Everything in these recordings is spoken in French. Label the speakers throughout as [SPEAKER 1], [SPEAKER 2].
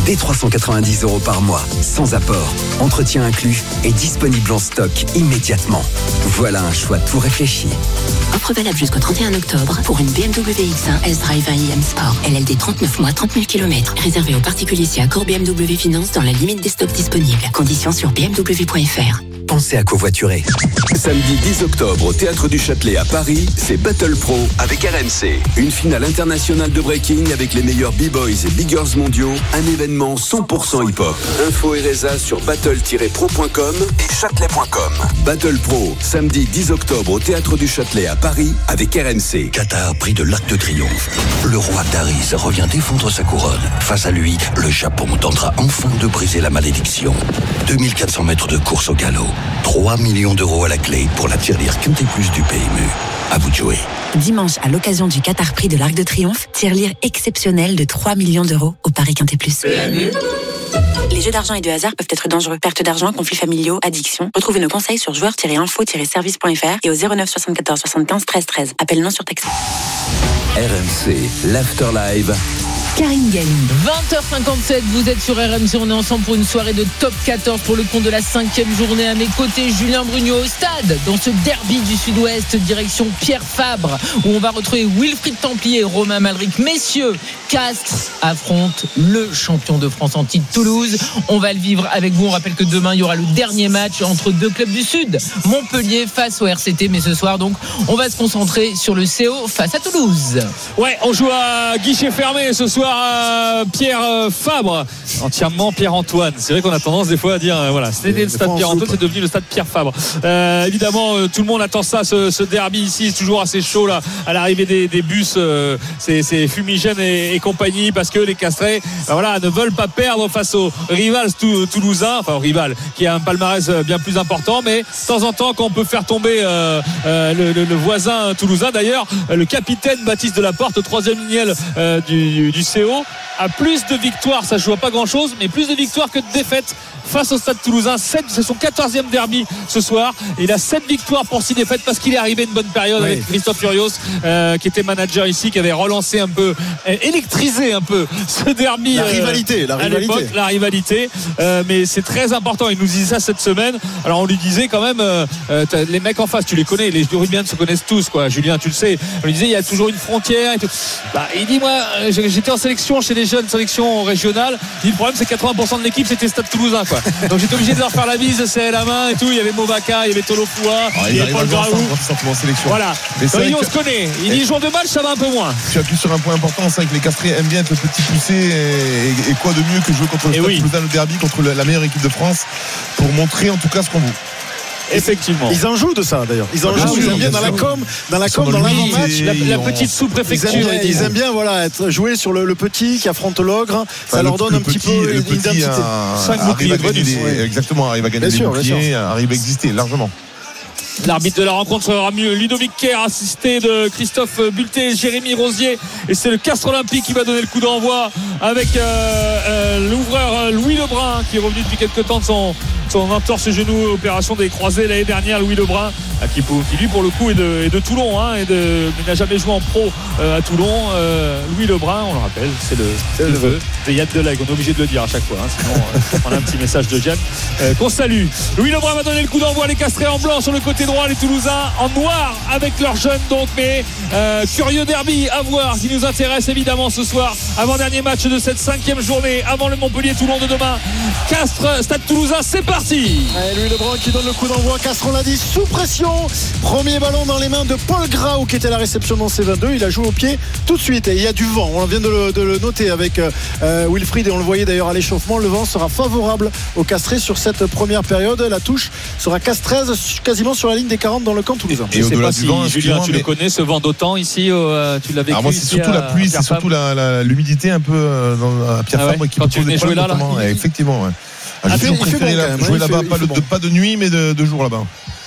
[SPEAKER 1] dès 390 € par mois, sans apport, entretien inclus et disponible en stock immédiatement. Voilà un choix tout réfléchi.
[SPEAKER 2] Offre valable jusqu'au 31 octobre pour une BMW X1 S-Drive IM Sport. LLD 39 mois, 30 000 km. Réservé aux particuliers si accord BMW Finance dans la limite des stocks disponibles. Conditions sur bmw.fr.
[SPEAKER 1] Pensez à covoiturer.
[SPEAKER 3] Samedi 10 octobre au Théâtre du Châtelet à Paris, c'est Battle Pro avec RMC. Une finale internationale de breaking avec les meilleurs b-boys et b-girls mondiaux. Un événement 100% hip-hop. Info et résa sur battle-pro.com et châtelet.com. Battle Pro, samedi 10 octobre au Théâtre du Châtelet à Paris avec RMC.
[SPEAKER 4] Qatar, prix de l'Arc de Triomphe. Le roi Taris revient défendre sa couronne. Face à lui, le Japon tentera enfin de briser la malédiction. 2400 mètres de course au galop. 3 millions d'euros à la clé pour la tirelire Quintet Plus du PMU. À vous de jouer.
[SPEAKER 2] Dimanche, à l'occasion du Qatar Prix de l'Arc de Triomphe, tirelire exceptionnelle de 3 millions d'euros au Paris Quintet Plus. Les jeux d'argent et de hasard peuvent être dangereux. Perte d'argent, conflits familiaux, addiction. Retrouvez nos conseils sur joueurs-info-service.fr et au 09 74 75 13 13. Appel non surtaxé.
[SPEAKER 3] RMC, l'After Live.
[SPEAKER 2] Karine Galli.
[SPEAKER 5] 20h57, vous êtes sur RMC, on est ensemble pour une soirée de top 14 pour le compte de la 5e journée. À mes côtés, Julien Brugnot au stade, dans ce derby du Sud-Ouest, direction Pierre Fabre, où on va retrouver Wilfried Templier et Romain Malric. Messieurs, Castres affronte le champion de France en titre Toulouse. On va le vivre avec vous. On rappelle que demain, il y aura le dernier match entre deux clubs du Sud, Montpellier face au RCT. Mais ce soir, donc, on va se concentrer sur le CO face à Toulouse.
[SPEAKER 6] Ouais, on joue à guichet fermé ce soir à Pierre Fabre, entièrement Pierre-Antoine. C'est vrai qu'on a tendance des fois à dire voilà, c'était le stade Pierre-Antoine, c'est devenu le stade Pierre Fabre. Évidemment, tout le monde attend ça, ce derby ici, c'est toujours assez chaud là à l'arrivée des bus, c'est Fumigène et compagnie, parce que les Castrais ne veulent pas perdre face au rival toulousain, enfin au rival qui a un palmarès bien plus important, mais de temps en temps quand on peut faire tomber le voisin toulousain. D'ailleurs, le capitaine Baptiste Delaporte, 3e lignel du CO, a plus de victoires, ça ne joue pas grand chose, mais plus de victoires que de défaites face au stade toulousain. C'est son 14e derby ce soir, et il a 7 victoires pour 6 défaites, parce qu'il est arrivé une bonne période avec Christophe Furios, qui était manager ici, qui avait relancé un peu, électrisé un peu ce derby, la rivalité, mais c'est très important. Il nous disait ça cette semaine. Alors on lui disait quand même, les mecs en face, tu les connais, les Rubiens se connaissent tous, quoi. Julien, tu le sais, on lui disait il y a toujours une frontière et tout. Il dit moi j'étais en sélection chez les jeunes, sélection régionale, il dit le problème c'est que 80% de l'équipe c'était stade toulousain, quoi. Donc j'étais obligé de leur faire la bise, de serrer la main et tout. Il y avait Mobaka, il y avait Tolofoua, il y avait Paul Graou. Voilà. On se connaît. Il dit jour de match, ça va un peu moins.
[SPEAKER 7] Tu appuies sur un point important, c'est que les Castrés aiment bien être le petit poussé, et quoi de mieux que jouer contre le Stade Toulousain, le derby, contre la meilleure équipe de France, pour montrer en tout cas ce qu'on vaut.
[SPEAKER 6] Effectivement.
[SPEAKER 8] Ils en jouent de ça d'ailleurs. Ils en jouent, ils aiment bien dans la com, dans l'avant-match.
[SPEAKER 6] La petite sous-préfecture.
[SPEAKER 8] Ils aiment bien jouer sur le petit qui affronte l'ogre. Ça leur donne un petit peu une identité.
[SPEAKER 7] 5 boucliers bonus. Exactement, arrive à gagner des boucliers, arrive à exister largement.
[SPEAKER 6] L'arbitre de la rencontre sera Ludovic Kerr, assisté de Christophe Bulté et Jérémy Rosier, et c'est le Castres Olympique qui va donner le coup d'envoi avec l'ouvreur Louis Lebrun, qui est revenu depuis quelques temps de son entorse genou, opération des croisés l'année dernière. Louis Lebrun, qui lui pour le coup est de Toulon, mais n'a jamais joué en pro à Toulon. Louis Lebrun, on le rappelle, c'est le neveu de Yann Delegue, on est obligé de le dire à chaque fois, sinon on a un petit message de Jeanne qu'on salue. Louis Lebrun va donner le coup d'envoi, les Castrés en blanc sur le côté droit, les Toulousains en noir avec leurs jeunes, donc, mais curieux derby à voir, qui nous intéresse évidemment ce soir, avant-dernier match de cette 5e journée avant le Montpellier-Toulon de demain. Castres, Stade Toulousain, c'est parti.
[SPEAKER 8] Louis Lebrun qui donne le coup d'envoi. Castres, on l'a dit, sous pression. Premier ballon dans les mains de Paul Graou, qui était à la réception dans C22. Il a joué au pied tout de suite, et il y a du vent, on vient de le noter avec Wilfried, et on le voyait d'ailleurs à l'échauffement. Le vent sera favorable aux Castrés sur cette première période. La touche sera castreuse, quasiment sur la ligne des 40 dans le camp toulousain.
[SPEAKER 6] Et je sais pas si Julien, tu le connais, ce vent d'autant ici, tu l'as vécu.
[SPEAKER 7] Moi, c'est surtout la pluie, c'est surtout l'humidité un peu à Pierre Fabre qui
[SPEAKER 6] quand tu venais jouer là,
[SPEAKER 7] effectivement. J'ai toujours préféré jouer là-bas, pas de nuit mais de jour là-bas.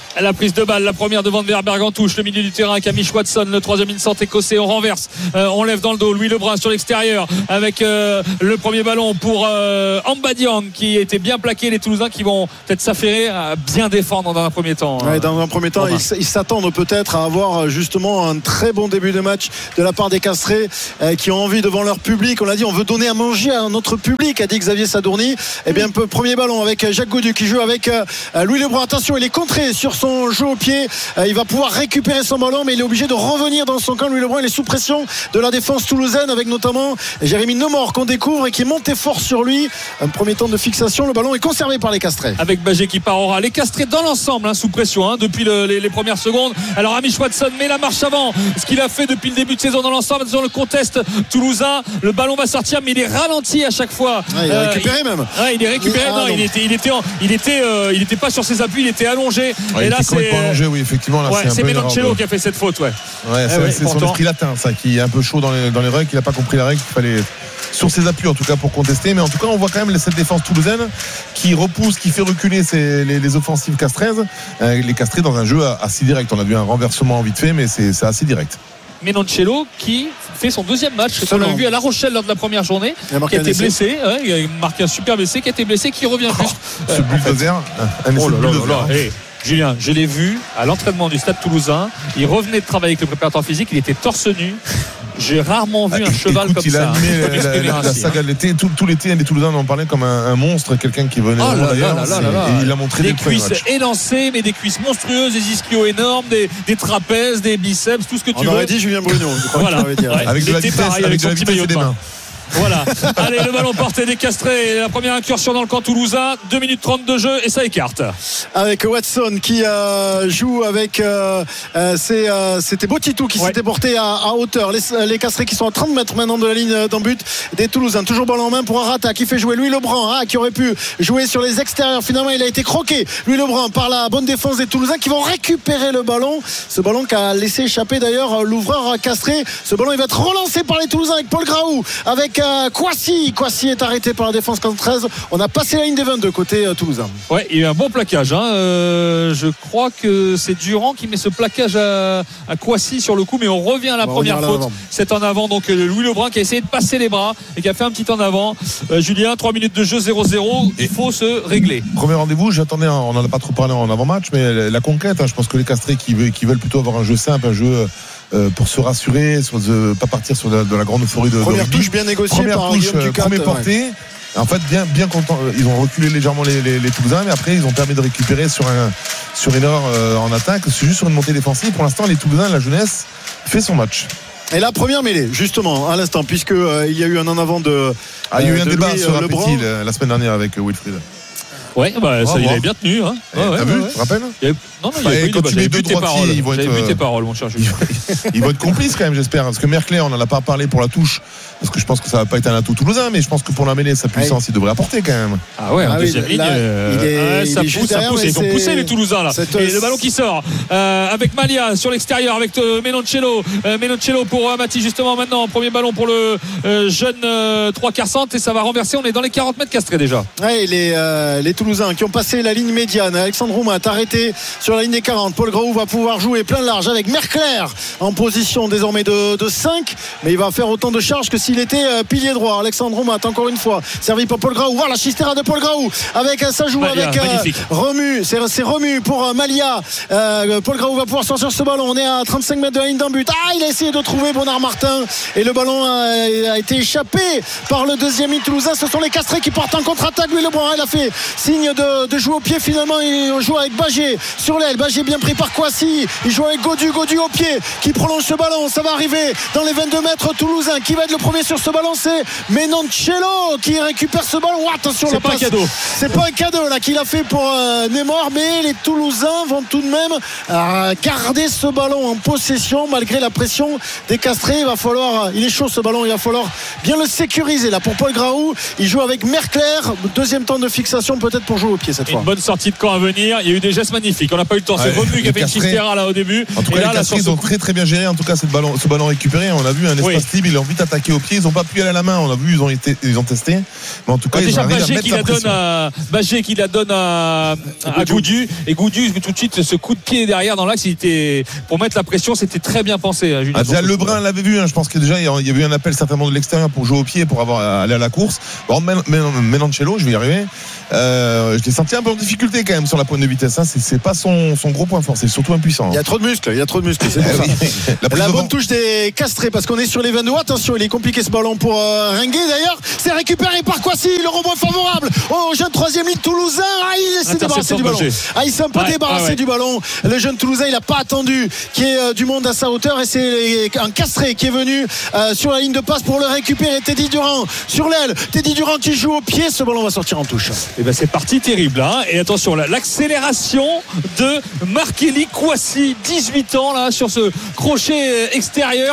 [SPEAKER 6] La prise de balle, la première de Van Berberg en touche, le milieu du terrain avec Amish Watson, le troisième instant écossais, on renverse, on lève dans le dos Louis Lebrun sur l'extérieur avec le premier ballon pour Ambadiang qui était bien plaqué. Les Toulousains qui vont peut-être s'affairer à bien défendre dans un premier temps.
[SPEAKER 8] Dans un premier temps, ils s'attendent peut-être à avoir justement un très bon début de match de la part des Castrés qui ont envie devant leur public. On l'a dit, on veut donner à manger à notre public, a dit Xavier Sadourny. Et bien, premier ballon avec Jacques Gaudu qui joue avec Louis Lebrun. Attention, il est contré sur son jeu au pied. Il va pouvoir récupérer son ballon, mais il est obligé de revenir dans son camp. Louis Lebrun, il est sous pression de la défense toulousaine avec notamment Jérémy Nemor qu'on découvre et qui est monté fort sur lui. Un premier temps de fixation, le ballon est conservé par les Castrés.
[SPEAKER 6] Avec Bagé qui part au ras. Les Castrés dans l'ensemble sous pression depuis les premières secondes. Alors Amish Watson met la marche avant, ce qu'il a fait depuis le début de saison dans l'ensemble. Sur le contest toulousain, le ballon va sortir, mais il est ralenti à chaque fois.
[SPEAKER 8] Il est récupéré même.
[SPEAKER 6] Il est récupéré. Il était pas sur ses appuis, il était allongé.
[SPEAKER 7] Et là c'est allongé, oui, effectivement. Là,
[SPEAKER 6] c'est Menoncello qui a fait cette faute.
[SPEAKER 7] C'est son esprit latin, ça, qui est un peu chaud dans les règles, qui n'a pas compris la règle, qu'il fallait sur ses appuis en tout cas pour contester. Mais en tout cas, on voit quand même cette défense toulousaine qui repousse, qui fait reculer les offensives castraises. Les Castrés dans un jeu assez direct. On a vu un renversement vite fait, mais c'est assez direct.
[SPEAKER 6] Menoncello qui fait son deuxième match. On l'a vu à La Rochelle lors de la première journée, qui a été blessé. Il a marqué un super blessé, qui a été blessé, qui revient juste.
[SPEAKER 7] Ce bulldozer.
[SPEAKER 6] Julien, je l'ai vu à l'entraînement du Stade Toulousain. Il revenait de travailler avec le préparateur physique. Il était torse nu. J'ai rarement vu un cheval comme ça.
[SPEAKER 7] Il a animé la saga de l'été. Tout l'été, les Toulousains en parlaient comme un monstre, quelqu'un qui venait d'ailleurs. Et il a montré
[SPEAKER 6] des cuisses élancées, mais des cuisses monstrueuses, des ischios énormes, des trapèzes, des biceps, tout ce que tu veux.
[SPEAKER 8] On aurait dit Julien Brugnon.
[SPEAKER 6] Voilà.
[SPEAKER 7] Avec de la vitesse, avec son petit maillot de bain.
[SPEAKER 6] Voilà. Allez, le ballon porté des Castrés. La première incursion dans le camp toulousain. 2 minutes 30 de jeu et ça écarte.
[SPEAKER 8] Avec Watson qui joue avec c'était Botitou qui s'était porté à hauteur. Les Castrés qui sont à 30 mètres maintenant de la ligne d'en but des Toulousains. Toujours ballon en main pour Arata qui fait jouer Louis Lebrun qui aurait pu jouer sur les extérieurs. Finalement, il a été croqué. Louis Lebrun par la bonne défense des Toulousains qui vont récupérer le ballon. Ce ballon qu'a laissé échapper d'ailleurs l'ouvreur Castré. Ce ballon, il va être relancé par les Toulousains avec Paul Graou, avec Kouassi est arrêté par la défense 13. On a passé la ligne des 22 côté toulousain.
[SPEAKER 6] Ouais, il y a eu un bon plaquage. Je crois que c'est Durand qui met ce plaquage à Kouassi sur le coup, mais on revient à la première faute. C'est en avant, donc Louis Lebrun qui a essayé de passer les bras et qui a fait un petit en avant. Julien, 3 minutes de jeu, 0-0. Il faut se régler.
[SPEAKER 7] Premier rendez-vous, j'attendais, on n'en a pas trop parlé en avant-match, mais la conquête, je pense que les Castrés qui veulent plutôt avoir un jeu simple, un jeu pour se rassurer, pas partir sur de la grande euphorie de
[SPEAKER 8] première touche bien négociée par Guillaume Ducat,
[SPEAKER 7] premier porté. En fait, bien content. Ils ont reculé légèrement les Toulousains, mais après ils ont permis de récupérer sur une heure en attaque. C'est juste sur une montée défensive. Pour l'instant, les Toulousains, la jeunesse fait son match.
[SPEAKER 8] Et la première mêlée, justement, à l'instant, puisque il y a eu un en avant de.
[SPEAKER 7] Il y a eu un débat sur Petit la semaine dernière avec Wilfried.
[SPEAKER 6] Ouais, ça il avait bien tenu.
[SPEAKER 7] T'as vu, tu te rappelles?
[SPEAKER 6] Non, il y a eu quand tu mets deux droitiers, ils vont être tes paroles, mon cher Julien.
[SPEAKER 7] Ils vont être complices quand même, j'espère. Parce que Merclair, on n'en a pas parlé pour la touche, parce que je pense que ça va pas être un atout toulousain, mais je pense que pour la mêlée, sa puissance, il devrait apporter quand même.
[SPEAKER 6] Ah ouais, en deuxième ligne, ça pousse. Ils vont pousser les Toulousains là. Et le ballon qui sort avec Malia sur l'extérieur, avec Menoncello pour Amati justement maintenant. Premier ballon pour le jeune 3 quarts centre et ça va renverser. On est dans les 40 mètres Castrés déjà.
[SPEAKER 8] Ouais, les Toulousains qui ont passé la ligne médiane. Alexandre Roumat est arrêté sur la ligne des 40. Paul Graou va pouvoir jouer plein large avec Merclair en position désormais de 5, mais il va faire autant de charges que s'il était pilier droit. Alexandre Roumat encore une fois servi par Paul Graou. Voilà la chistera de Paul Graou avec ça joue Malia, avec Remu. C'est Remu pour Malia. Paul Graou va pouvoir sortir ce ballon. On est à 35 mètres de la ligne d'un but. Il a essayé de trouver Bonnard Martin et le ballon a été échappé par le deuxième ligne toulousain. Ce sont les Castrés qui partent en contre-attaque. Louis Lebrun, il a fait signe de jouer au pied. Finalement, il joue avec Bagé sur l'aile. Bagé bien pris par Kouassi. Il joue avec Gaudu au pied qui prolonge ce ballon. Ça va arriver dans les 22 mètres toulousains. Qui va être le premier sur ce ballon? C'est Menoncello qui récupère ce ballon. Attention,
[SPEAKER 6] c'est pas un cadeau.
[SPEAKER 8] C'est pas un cadeau là qu'il a fait pour Nemor, mais les Toulousains vont tout de même garder ce ballon en possession malgré la pression des Castrés. Il est chaud ce ballon. Il va falloir bien le sécuriser là pour Paul Graou. Il joue avec Merclair. Deuxième temps de fixation peut-être pour jouer au pied cette fois.
[SPEAKER 6] Une bonne sortie de camp à venir. Il y a eu des gestes magnifiques. On n'a pas eu le temps. C'est Revenu qui a fait une chistera là au début.
[SPEAKER 7] En tout cas, les Castrés ont très très bien géré en tout cas ce ballon récupéré. On a vu un espace libre. Ils ont vite attaqué au pied. pied, ils n'ont pas pu aller à la main. On a vu, ils ont testé. Mais en tout cas,
[SPEAKER 6] déjà
[SPEAKER 7] Bagé
[SPEAKER 6] qui la donne à Goudu, et Goudu tout de suite ce coup de pied derrière dans l'axe, pour mettre la pression, c'était très bien pensé. Julien,
[SPEAKER 7] déjà Lebrun l'avait vu, je pense que déjà il y avait eu un appel certainement de l'extérieur pour jouer au pied, pour aller à la course. Bon, Menancello, je vais y arriver. Je l'ai senti un peu en difficulté quand même sur la pointe de vitesse. C'est pas son gros point fort, c'est surtout impuissant.
[SPEAKER 8] Il y a trop de muscles, c'est pour ça. La bonne touche des Castrés, parce qu'on est sur les 22. Attention, il est compliqué ce ballon pour Ringuet. D'ailleurs, c'est récupéré par Kwasi. Le rebond est favorable au jeune troisième ligne toulousain. Il s'est débarrassé du ballon. Il s'est un peu débarrassé du ballon. Le jeune toulousain, il n'a pas attendu qu'il y ait du monde à sa hauteur, et c'est un Castré qui est venu sur la ligne de passe pour le récupérer. Teddy Durand sur l'aile. Teddy Durand qui joue au pied. Ce ballon va sortir en touche.
[SPEAKER 6] Et ben c'est parti terrible, hein. Et attention, l'accélération de Markelly Kwasi, 18 ans là, sur ce crochet extérieur.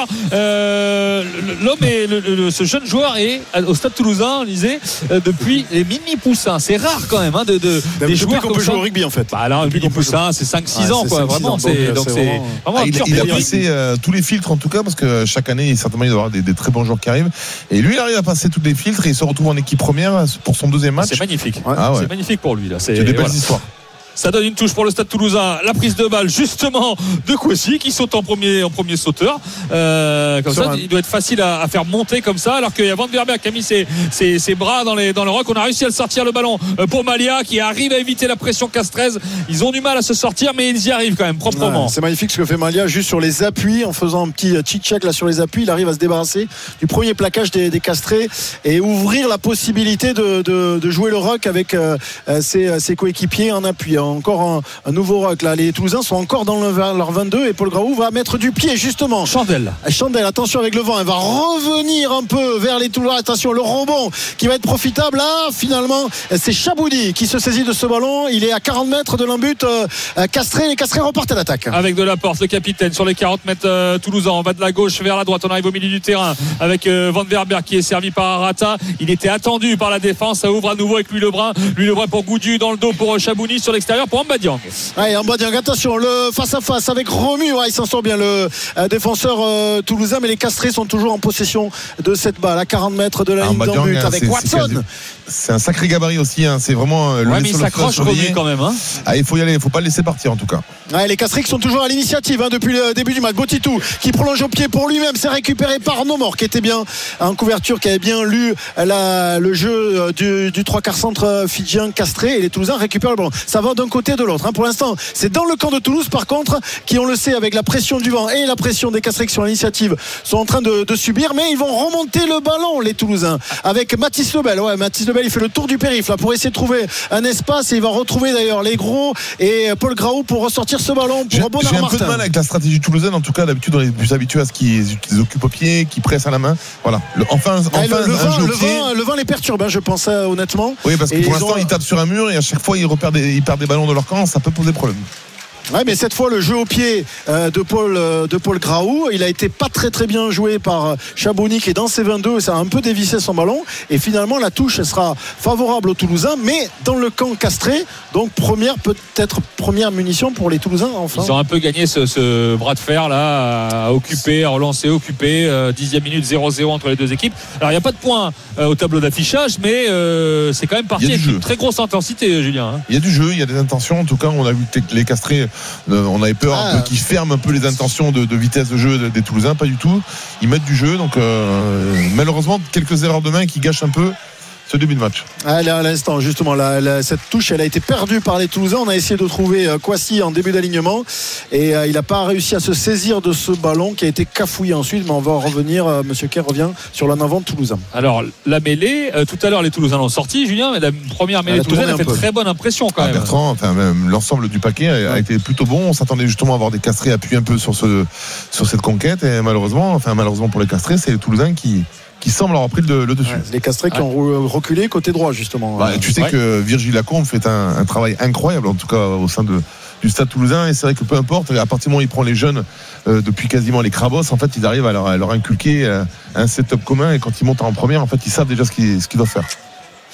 [SPEAKER 6] L'homme et ce jeune joueur est au Stade Toulousain, on disait, depuis les mini poussins. C'est rare quand même, hein, des joueurs
[SPEAKER 8] qu'on peut jouer au rugby en fait.
[SPEAKER 6] Là, un mini poussin, c'est 5-6 ans, quoi. Vraiment, c'est vraiment
[SPEAKER 7] il a passé tous les filtres en tout cas, parce que chaque année, certainement, il doit y avoir des très bons joueurs qui arrivent. Et lui, il arrive à passer tous les filtres et il se retrouve en équipe première pour son deuxième match.
[SPEAKER 6] C'est magnifique. C'est magnifique pour lui là.
[SPEAKER 7] C'est des belles histoires.
[SPEAKER 6] Ça donne une touche pour le Stade Toulousain. La prise de balle justement de Kwasi qui saute en premier sauteur. Comme ça, il doit être facile à faire monter comme ça. Alors qu'il y a Van Verbeek qui a mis ses bras dans le roc. On a réussi à le sortir, le ballon pour Malia qui arrive à éviter la pression castraise. Ils ont du mal à se sortir, mais ils y arrivent quand même proprement.
[SPEAKER 8] C'est magnifique ce que fait Malia juste sur les appuis, en faisant un petit check là sur les appuis. Il arrive à se débarrasser du premier plaquage des Castrés et ouvrir la possibilité de jouer le rock avec ses coéquipiers en appui. Encore un nouveau rock là. Les Toulousains sont encore dans leur 22 et Paul Graou va mettre du pied justement.
[SPEAKER 6] Chandelle,
[SPEAKER 8] attention avec le vent, elle va revenir un peu vers les Toulousains. Attention, le rebond qui va être profitable là. Finalement, c'est Chaboudi qui se saisit de ce ballon. Il est à 40 mètres de l'embut Castré. Les Castrés repartent à l'attaque.
[SPEAKER 6] Avec de la porte, le capitaine sur les 40 mètres Toulousain. On va de la gauche vers la droite. On arrive au milieu du terrain avec Van Verbeek qui est servi par Arata. Il était attendu par la défense. Ça ouvre à nouveau avec Louis Lebrun pour Goudu dans le dos pour Chabouni sur l'extérieur pour Mbadiang.
[SPEAKER 8] Mbadiang, attention, le face à face avec Romu. Il s'en sort bien le défenseur toulousain, mais les Castrés sont toujours en possession de cette balle à 40 mètres de la ligne d'en but avec Watson.
[SPEAKER 7] C'est un sacré gabarit aussi, hein. C'est vraiment
[SPEAKER 6] mais il s'accroche Romu quand même, hein.
[SPEAKER 7] Il faut y aller, il ne faut pas le laisser partir en tout cas.
[SPEAKER 8] Les Castrés qui sont toujours à l'initiative depuis le début du match. Botitou qui prolonge au pied pour lui-même, c'est récupéré par Nomor qui était bien en couverture, qui avait bien lu le jeu du trois quarts centre fidjien Castré, et les Toulousains récupèrent le ballon. Ça va d'un côté de l'autre, hein. Pour l'instant c'est dans le camp de Toulouse par contre, qui on le sait avec la pression du vent et la pression des Castrés qui sont à l'initiative sont en train de subir, mais ils vont remonter le ballon les Toulousains avec Mathis Lebel. Mathis Lebel il fait le tour du périph' là pour essayer de trouver un espace, et il va retrouver d'ailleurs les gros et Paul Graou pour ressortir ce ballon pour rebondir.
[SPEAKER 7] J'ai un peu de mal avec la stratégie toulousaine, en tout cas d'habitude on est plus habitué à ce qu'ils occupent au pied, qu'ils pressent à la main. Voilà. Le vent les perturbe, je pense honnêtement. Oui, parce que pour l'instant ils tapent sur un mur et à chaque fois ils perdent des ballons de leur camp, ça peut poser problème.
[SPEAKER 8] Mais cette fois le jeu au pied de Paul Graou, il a été pas très bien joué par Chabouni qui est dans ses 22, ça a un peu dévissé son ballon, et finalement la touche elle sera favorable aux Toulousains, mais dans le camp Castré, donc première munition pour les Toulousains enfin.
[SPEAKER 6] Ils ont un peu gagné ce bras de fer là, à occuper, à relancer, 10e minute 0-0 entre les deux équipes. Alors il n'y a pas de points au tableau d'affichage, mais c'est quand même parti avec une très grosse intensité, Julien, hein.
[SPEAKER 7] Il y a du jeu, il y a des intentions, en tout cas on a vu que les Castrés, on avait peur un peu qu'ils ferment un peu les intentions de vitesse de jeu des Toulousains, pas du tout. Ils mettent du jeu, donc malheureusement quelques erreurs de main qui gâchent un peu ce début de match.
[SPEAKER 8] À l'instant justement cette touche elle a été perdue par les Toulousains. On a essayé de trouver Kwasi en début d'alignement et il n'a pas réussi à se saisir de ce ballon qui a été cafouillé ensuite, mais on va revenir, Monsieur Kerr revient sur l'en avant de Toulousain.
[SPEAKER 6] Alors la mêlée, tout à l'heure les Toulousains l'ont sorti, Julien, mais la première mêlée toulousaine a fait très bonne impression quand même.
[SPEAKER 7] Bertrand, même l'ensemble du paquet a été plutôt bon. On s'attendait justement à avoir des Castrés appuyer un peu sur cette conquête, et malheureusement pour les Castrés, c'est les Toulousains qui semblent avoir pris le dessus.
[SPEAKER 8] Les Castrés qui ont reculé côté droit justement.
[SPEAKER 7] Tu sais que Virgile Lacombe fait un travail incroyable, en tout cas au sein du Stade Toulousain, et c'est vrai que peu importe, à partir du moment où il prend les jeunes depuis quasiment les Crabos, en fait ils arrivent à leur inculquer un setup commun, et quand ils montent en première, en fait ils savent déjà ce qu'ils doivent faire.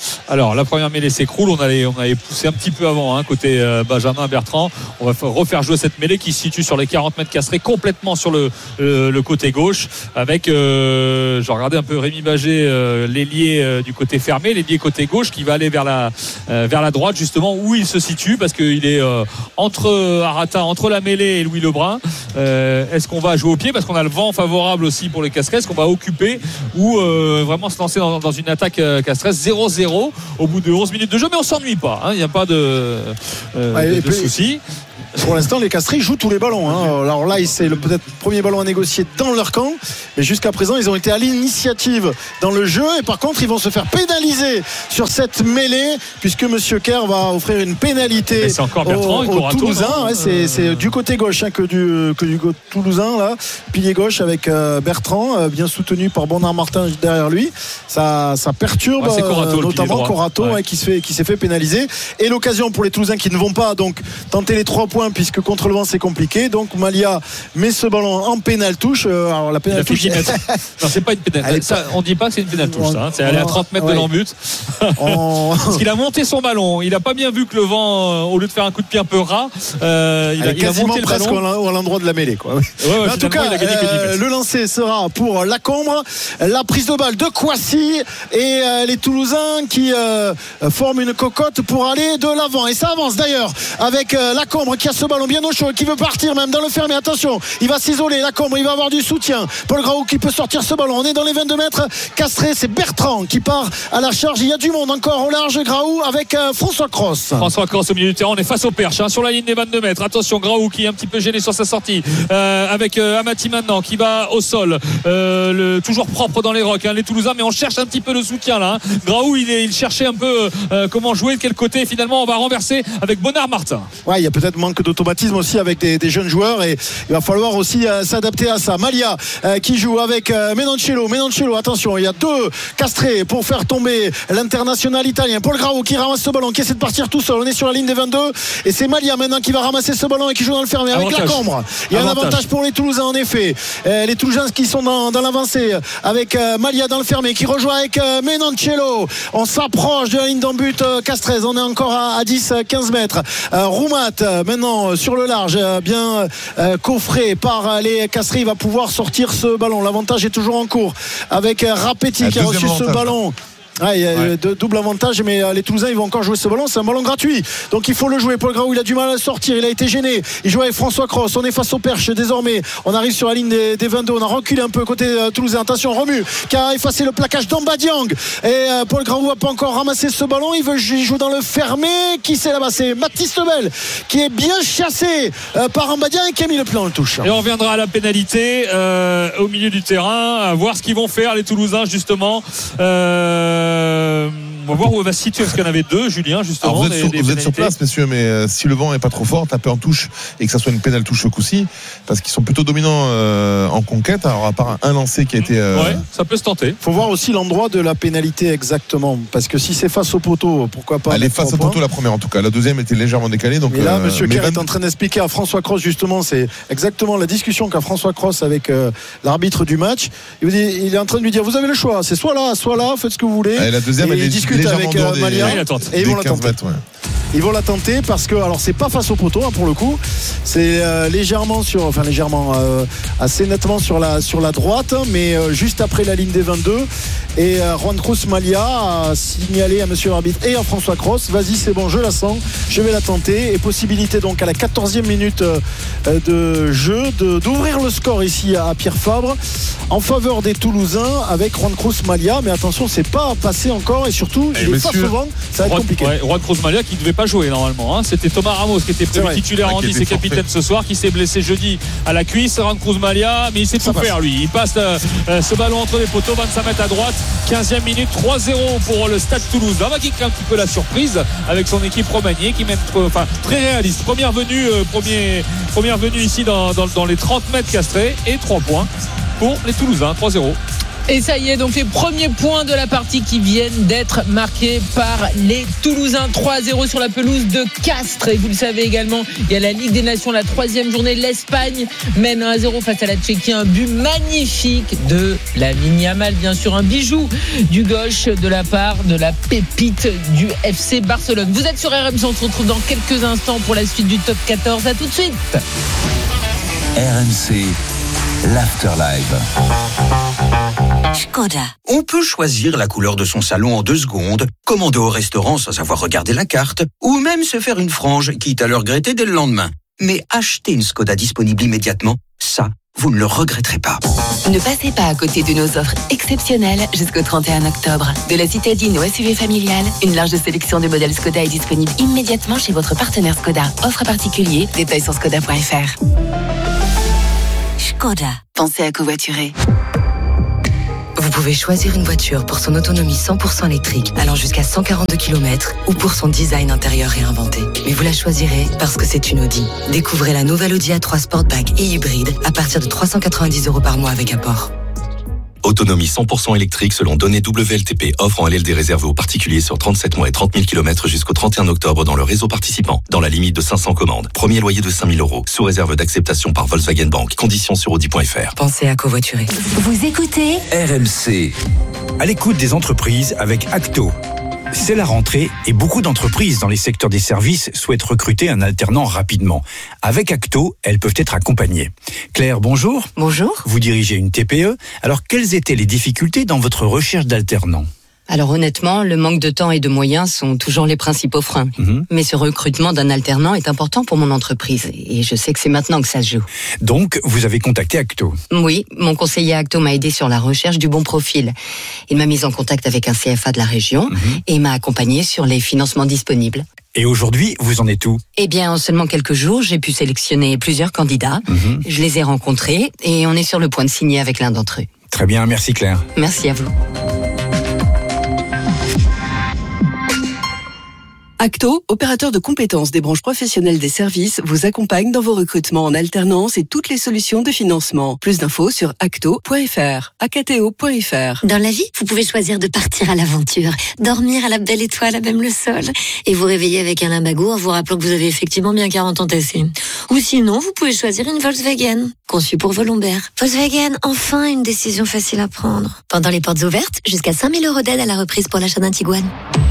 [SPEAKER 6] Alors la première mêlée s'écroule, on avait poussé un petit peu avant côté Benjamin Bertrand. On va refaire jouer cette mêlée qui se situe sur les 40 mètres castrés, complètement sur le côté gauche, avec je regardais un peu Rémi Bagé, l'ailier du côté fermé, l'ailier côté gauche qui va aller vers la droite justement où il se situe, parce qu'il est entre Arata, entre la mêlée et Louis Lebrun. Est-ce qu'on va jouer au pied parce qu'on a le vent favorable aussi pour les Castres? Est-ce qu'on va occuper ou vraiment se lancer dans une attaque Castres? 0-0 au bout de 11 minutes de jeu, mais on s'ennuie pas, il n'y a pas de soucis.
[SPEAKER 8] Pour l'instant, les Castries jouent tous les ballons. Alors là, c'est peut-être le premier ballon à négocier dans leur camp. Mais jusqu'à présent, ils ont été à l'initiative dans le jeu. Et par contre, ils vont se faire pénaliser sur cette mêlée, puisque M. Kerr va offrir une pénalité aux Toulousains. C'est du côté gauche que du Toulousain, là. Pilier gauche avec Bertrand, bien soutenu par Bernard Martin derrière lui. Ça perturbe notamment Corato, qui s'est fait pénaliser. Et l'occasion pour les Toulousains qui ne vont pas donc tenter les 3 points, puisque contre le vent c'est compliqué. Donc Malia met ce ballon en pénal touche. Alors la pénal touche,
[SPEAKER 6] non, c'est pas une pénal. On dit pas que c'est une pénal touche. C'est aller à 30 mètres de l'embut. Parce qu'il a monté son ballon. Il a pas bien vu que le vent, au lieu de faire un coup de pied un peu ras, il a monté le
[SPEAKER 8] presque
[SPEAKER 6] ballon
[SPEAKER 8] à l'endroit de la mêlée, quoi. En tout cas, le lancer sera pour Lacombe. La prise de balle de Kouassi et les Toulousains qui forment une cocotte pour aller de l'avant. Et ça avance d'ailleurs avec Lacombe qui a ce ballon bien au chaud, qui veut partir même dans le fermé. Attention, il va s'isoler. Lacombe, il va avoir du soutien. Paul Graou qui peut sortir ce ballon. On est dans les 22 mètres. Castré, c'est Bertrand qui part à la charge. Il y a du monde encore au large. Graou avec François Cross.
[SPEAKER 6] François Cross au milieu du terrain. On est face au perche sur la ligne des 22 mètres. Attention, Graou qui est un petit peu gêné sur sa sortie avec Amati maintenant qui va au sol. Toujours propre dans les rocs, les Toulousains, mais on cherche un petit peu le soutien là. Graou, il cherchait un peu comment jouer, de quel côté. Finalement, on va renverser avec Bernard Martin.
[SPEAKER 8] Ouais, il y a peut-être manque d'automatisme aussi avec des jeunes joueurs, et il va falloir aussi s'adapter à ça. Malia qui joue avec Menoncello, attention, il y a 2 Castrés pour faire tomber l'international italien. Paul Graou qui ramasse ce ballon, qui essaie de partir tout seul. On est sur la ligne des 22 et c'est Malia maintenant qui va ramasser ce ballon et qui joue dans le fermé avec Lacombe. Il y a un avantage pour les Toulousains en effet. Les Toulousains qui sont dans l'avancée avec Malia dans le fermé qui rejoint avec Menoncello. On s'approche de la ligne d'en but Castres. On est encore à 10-15 mètres. Roumat maintenant sur le large, bien coffré par les Castrés. Il va pouvoir sortir ce ballon. L'avantage est toujours en cours avec Rapetti qui a reçu ce ballon. Il y a double avantage, mais les Toulousains ils vont encore jouer ce ballon. C'est un ballon gratuit, donc il faut le jouer. Paul Graou, il a du mal à sortir, il a été gêné. Il joue avec François Cross. On est face au perche désormais. On arrive sur la ligne des 22. On a reculé un peu côté Toulousain. Attention, Romu qui a effacé le plaquage d'Amba Diang. Et Paul Graou n'a pas encore ramassé ce ballon. Il joue dans le fermé. Qui c'est là-bas? C'est Mathis Lebel qui est bien chassé par Amba Diang et qui a mis le pied dans le touche.
[SPEAKER 6] Et on reviendra à la pénalité au milieu du terrain, à voir ce qu'ils vont faire les Toulousains justement. On va voir où on va se situer, parce qu'il y en avait 2, Julien, justement.
[SPEAKER 7] Alors vous êtes sur place, messieurs, mais si le vent n'est pas trop fort, tapez en touche et que ça soit une pénale touche au coup-ci, parce qu'ils sont plutôt dominants en conquête. Alors, à part un lancé qui a été.
[SPEAKER 6] Ouais, ça peut se tenter.
[SPEAKER 8] Il faut voir aussi l'endroit de la pénalité exactement, parce que si c'est face au poteau, pourquoi pas.
[SPEAKER 7] Elle est face au poteau, la première en tout cas. La deuxième était légèrement décalée. Donc,
[SPEAKER 8] et là, M. Kerr est en train d'expliquer à François Cross, justement, c'est exactement la discussion qu'a François Cross avec l'arbitre du match. Il est en train de lui dire, vous avez le choix, c'est soit là, faites ce que vous voulez.
[SPEAKER 7] Et la deuxième, elle est discute avec
[SPEAKER 8] Malia et ils vont la tenter. Ils vont la tenter parce que, alors c'est pas face au poteau pour le coup, c'est assez nettement sur la droite, mais juste après la ligne des 22. Et Juan Cruz Malia a signalé à monsieur l'arbitre et à François Cross, vas-y c'est bon, je la sens, je vais la tenter. Et possibilité donc à la 14e minute de jeu d'ouvrir le score ici à Pierre Fabre en faveur des Toulousains avec Juan Cruz Malia. Mais attention, c'est pas passé encore, et surtout il est face au vent, ça va être compliqué.
[SPEAKER 6] Juan Cruz Malia qui devait pas jouer normalement, C'était Thomas Ramos qui était prévu titulaire en 10 et capitaine ce soir, qui s'est blessé jeudi à la cuisse. Juan Cruz Malia, mais il sait tout faire lui. Il passe ce ballon entre les poteaux, 25 mètres à droite. 15e minute, 3-0 pour le Stade Toulousain, qui crée un petit peu la surprise avec son équipe remaniée qui mène très réaliste. Première venue ici dans les 30 mètres Castrés, et 3 points pour les Toulousains. 3-0.
[SPEAKER 5] Et ça y est, donc les premiers points de la partie qui viennent d'être marqués par les Toulousains. 3-0 sur la pelouse de Castres. Et vous le savez également, il y a la Ligue des Nations, la 3e journée. L'Espagne mène 1-0 face à la Tchéquie. Un but magnifique de Lamine Yamal, bien sûr, un bijou du gauche de la part de la pépite du FC Barcelone. Vous êtes sur RMC, on se retrouve dans quelques instants pour la suite du Top 14. À tout de suite.
[SPEAKER 4] RMC, l'Afterlife.
[SPEAKER 9] Skoda. On peut choisir la couleur de son salon en 2 secondes, commander au restaurant sans savoir regarder la carte, ou même se faire une frange, quitte à le regretter dès le lendemain. Mais acheter une Skoda disponible immédiatement, ça, vous ne le regretterez pas.
[SPEAKER 2] Ne passez pas à côté de nos offres exceptionnelles jusqu'au 31 octobre. De la citadine au SUV familial, une large sélection de modèles Skoda est disponible immédiatement chez votre partenaire Skoda. Offre particulier, détails sur skoda.fr. Skoda. Pensez à covoiturer. Vous pouvez choisir une voiture pour son autonomie 100% électrique, allant jusqu'à 142 km, ou pour son design intérieur réinventé. Mais vous la choisirez parce que c'est une Audi. Découvrez la nouvelle Audi A3 Sportback et hybride à partir de 390 € par mois avec apport.
[SPEAKER 10] Autonomie 100% électrique selon données WLTP. Offre en LLD réservée aux particuliers sur 37 mois et 30 000 km jusqu'au 31 octobre dans le réseau participant. Dans la limite de 500 commandes. Premier loyer de 5 000 €. Sous réserve d'acceptation par Volkswagen Bank. Conditions sur audi.fr.
[SPEAKER 2] Pensez à covoiturer.
[SPEAKER 11] Vous écoutez
[SPEAKER 3] RMC.
[SPEAKER 12] À l'écoute des entreprises avec Acto. C'est la rentrée et beaucoup d'entreprises dans les secteurs des services souhaitent recruter un alternant rapidement. Avec Acto, elles peuvent être accompagnées. Claire, bonjour.
[SPEAKER 2] Bonjour.
[SPEAKER 12] Vous dirigez une TPE. Alors, quelles étaient les difficultés dans votre recherche d'alternants ?
[SPEAKER 13] Alors honnêtement, le manque de temps et de moyens sont toujours les principaux freins. Mais ce recrutement d'un alternant est important pour mon entreprise et je sais que c'est maintenant que ça se joue.
[SPEAKER 12] Donc, vous avez contacté Acto ?
[SPEAKER 13] Oui, mon conseiller Acto m'a aidé sur la recherche du bon profil. Il m'a mis en contact avec un CFA de la région et m'a accompagné sur les financements disponibles.
[SPEAKER 12] Et aujourd'hui, vous en êtes où ?
[SPEAKER 13] Eh bien, en seulement quelques jours, j'ai pu sélectionner plusieurs candidats. Je les ai rencontrés et on est sur le point de signer avec l'un d'entre eux.
[SPEAKER 12] Très bien, merci Claire.
[SPEAKER 13] Merci à vous.
[SPEAKER 14] Acto, opérateur de compétences des branches professionnelles des services, vous accompagne dans vos recrutements en alternance et toutes les solutions de financement. Plus d'infos sur acto.fr, acto.fr.
[SPEAKER 11] Dans la vie, vous pouvez choisir de partir à l'aventure, dormir à la belle étoile à même le sol, et vous réveiller avec un limbago en vous rappelant que vous avez effectivement bien 40 ans tassés. Ou sinon, vous pouvez choisir une Volkswagen, conçue pour vos lombaires. Volkswagen, enfin une décision facile à prendre. Pendant les portes ouvertes, jusqu'à 5 000 € d'aide à la reprise pour l'achat d'un Tiguan.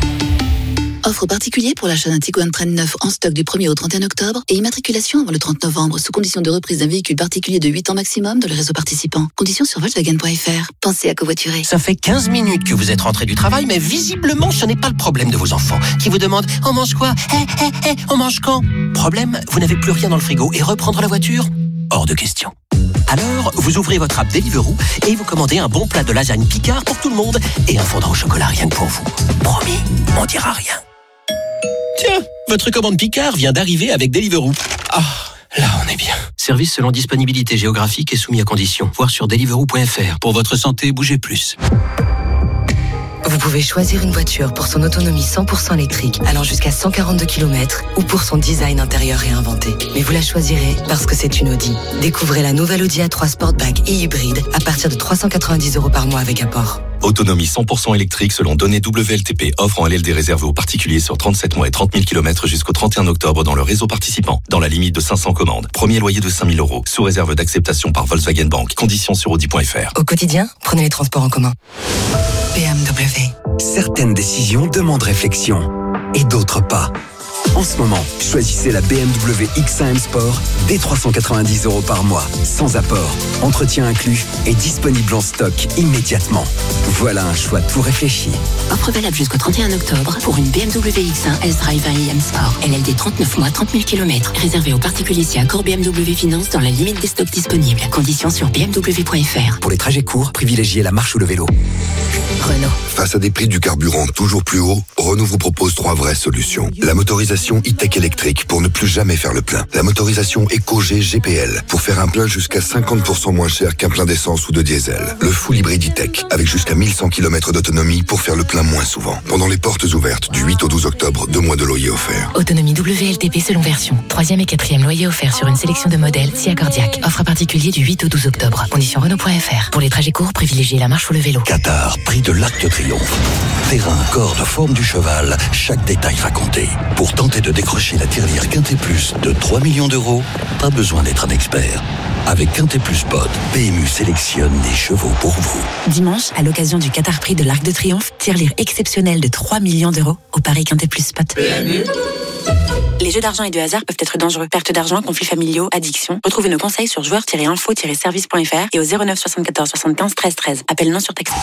[SPEAKER 2] Offre particulier pour l'achat d'un Tiguan Train 9 en stock du 1er au 31 octobre et immatriculation avant le 30 novembre sous condition de reprise d'un véhicule particulier de 8 ans maximum dans le réseau participant. Conditions sur Volkswagen.fr. Pensez à covoiturer.
[SPEAKER 9] Ça fait 15 minutes que vous êtes rentré du travail, mais visiblement, ce n'est pas le problème de vos enfants qui vous demandent « On mange quoi ? On mange quand ?» Problème, vous n'avez plus rien dans le frigo et reprendre la voiture ? Hors de question. Alors, vous ouvrez votre app Deliveroo et vous commandez un bon plat de lasagne Picard pour tout le monde et un fondant au chocolat rien que pour vous. Promis, on dira rien. Tiens, votre commande Picard vient d'arriver avec Deliveroo. Ah, là on est bien. Service selon disponibilité géographique et soumis à conditions. Voir sur deliveroo.fr. Pour votre santé, bougez plus.
[SPEAKER 2] Vous pouvez choisir une voiture pour son autonomie 100% électrique, allant jusqu'à 142 km, ou pour son design intérieur réinventé. Mais vous la choisirez parce que c'est une Audi. Découvrez la nouvelle Audi A3 Sportback et hybride à partir de 390 € par mois avec apport.
[SPEAKER 10] Autonomie 100% électrique selon données WLTP. Offre en LLD réservée aux particuliers sur 37 mois et 30 000 km jusqu'au 31 octobre dans le réseau participant. Dans la limite de 500 commandes. Premier loyer de 5 000 €. Sous réserve d'acceptation par Volkswagen Bank. Conditions sur audi.fr.
[SPEAKER 2] Au quotidien, prenez les transports en commun. BMW.
[SPEAKER 1] Certaines décisions demandent réflexion et d'autres pas. En ce moment, choisissez la BMW X1 M Sport dès 390 € par mois, sans apport, entretien inclus et disponible en stock immédiatement. Voilà un choix tout réfléchi.
[SPEAKER 2] Offre valable jusqu'au 31 octobre pour une BMW X1 S-Drive 1 M Sport. LLD 39 mois, 30 000 km. Réservé aux particuliers si accord BMW Finance dans la limite des stocks disponibles. Conditions sur bmw.fr.
[SPEAKER 1] Pour les trajets courts, privilégiez la marche ou le vélo.
[SPEAKER 2] Renault.
[SPEAKER 15] Face à des prix du carburant toujours plus hauts, Renault vous propose 3 vraies solutions. La motorisation motorisation e-tech électrique pour ne plus jamais faire le plein. La motorisation EcoG GPL pour faire un plein jusqu'à 50% moins cher qu'un plein d'essence ou de diesel. Le full hybride e-tech avec jusqu'à 1100 km d'autonomie pour faire le plein moins souvent. Pendant les portes ouvertes du 8 au 12 octobre, 2 mois de loyer offert.
[SPEAKER 2] Autonomie WLTP selon version. 3e et 4e loyer offert sur une sélection de modèles si accordiaque. Offre particulier du 8 au 12 octobre. Conditions Renault.fr. Pour les trajets courts, privilégiez la marche ou le vélo.
[SPEAKER 4] Qatar, prix de l'Arc de Triomphe. Terrain, corde, forme du cheval, chaque détail va compter. Pour tenter de décrocher la tirelire Quintet Plus de 3 millions d'euros, pas besoin d'être un expert. Avec Quintet Plus Pod, PMU sélectionne des chevaux pour vous.
[SPEAKER 2] Dimanche, à l'occasion du Qatar Prix de l'Arc de Triomphe, tirelire exceptionnelle de 3 millions d'euros au Paris Quintet Plus Spot. Les jeux d'argent et de hasard peuvent être dangereux. Perte d'argent, conflits familiaux, addiction. Retrouvez nos conseils sur joueurs-info-service.fr et au 09 74 75 13 13. Appel non surtaxé.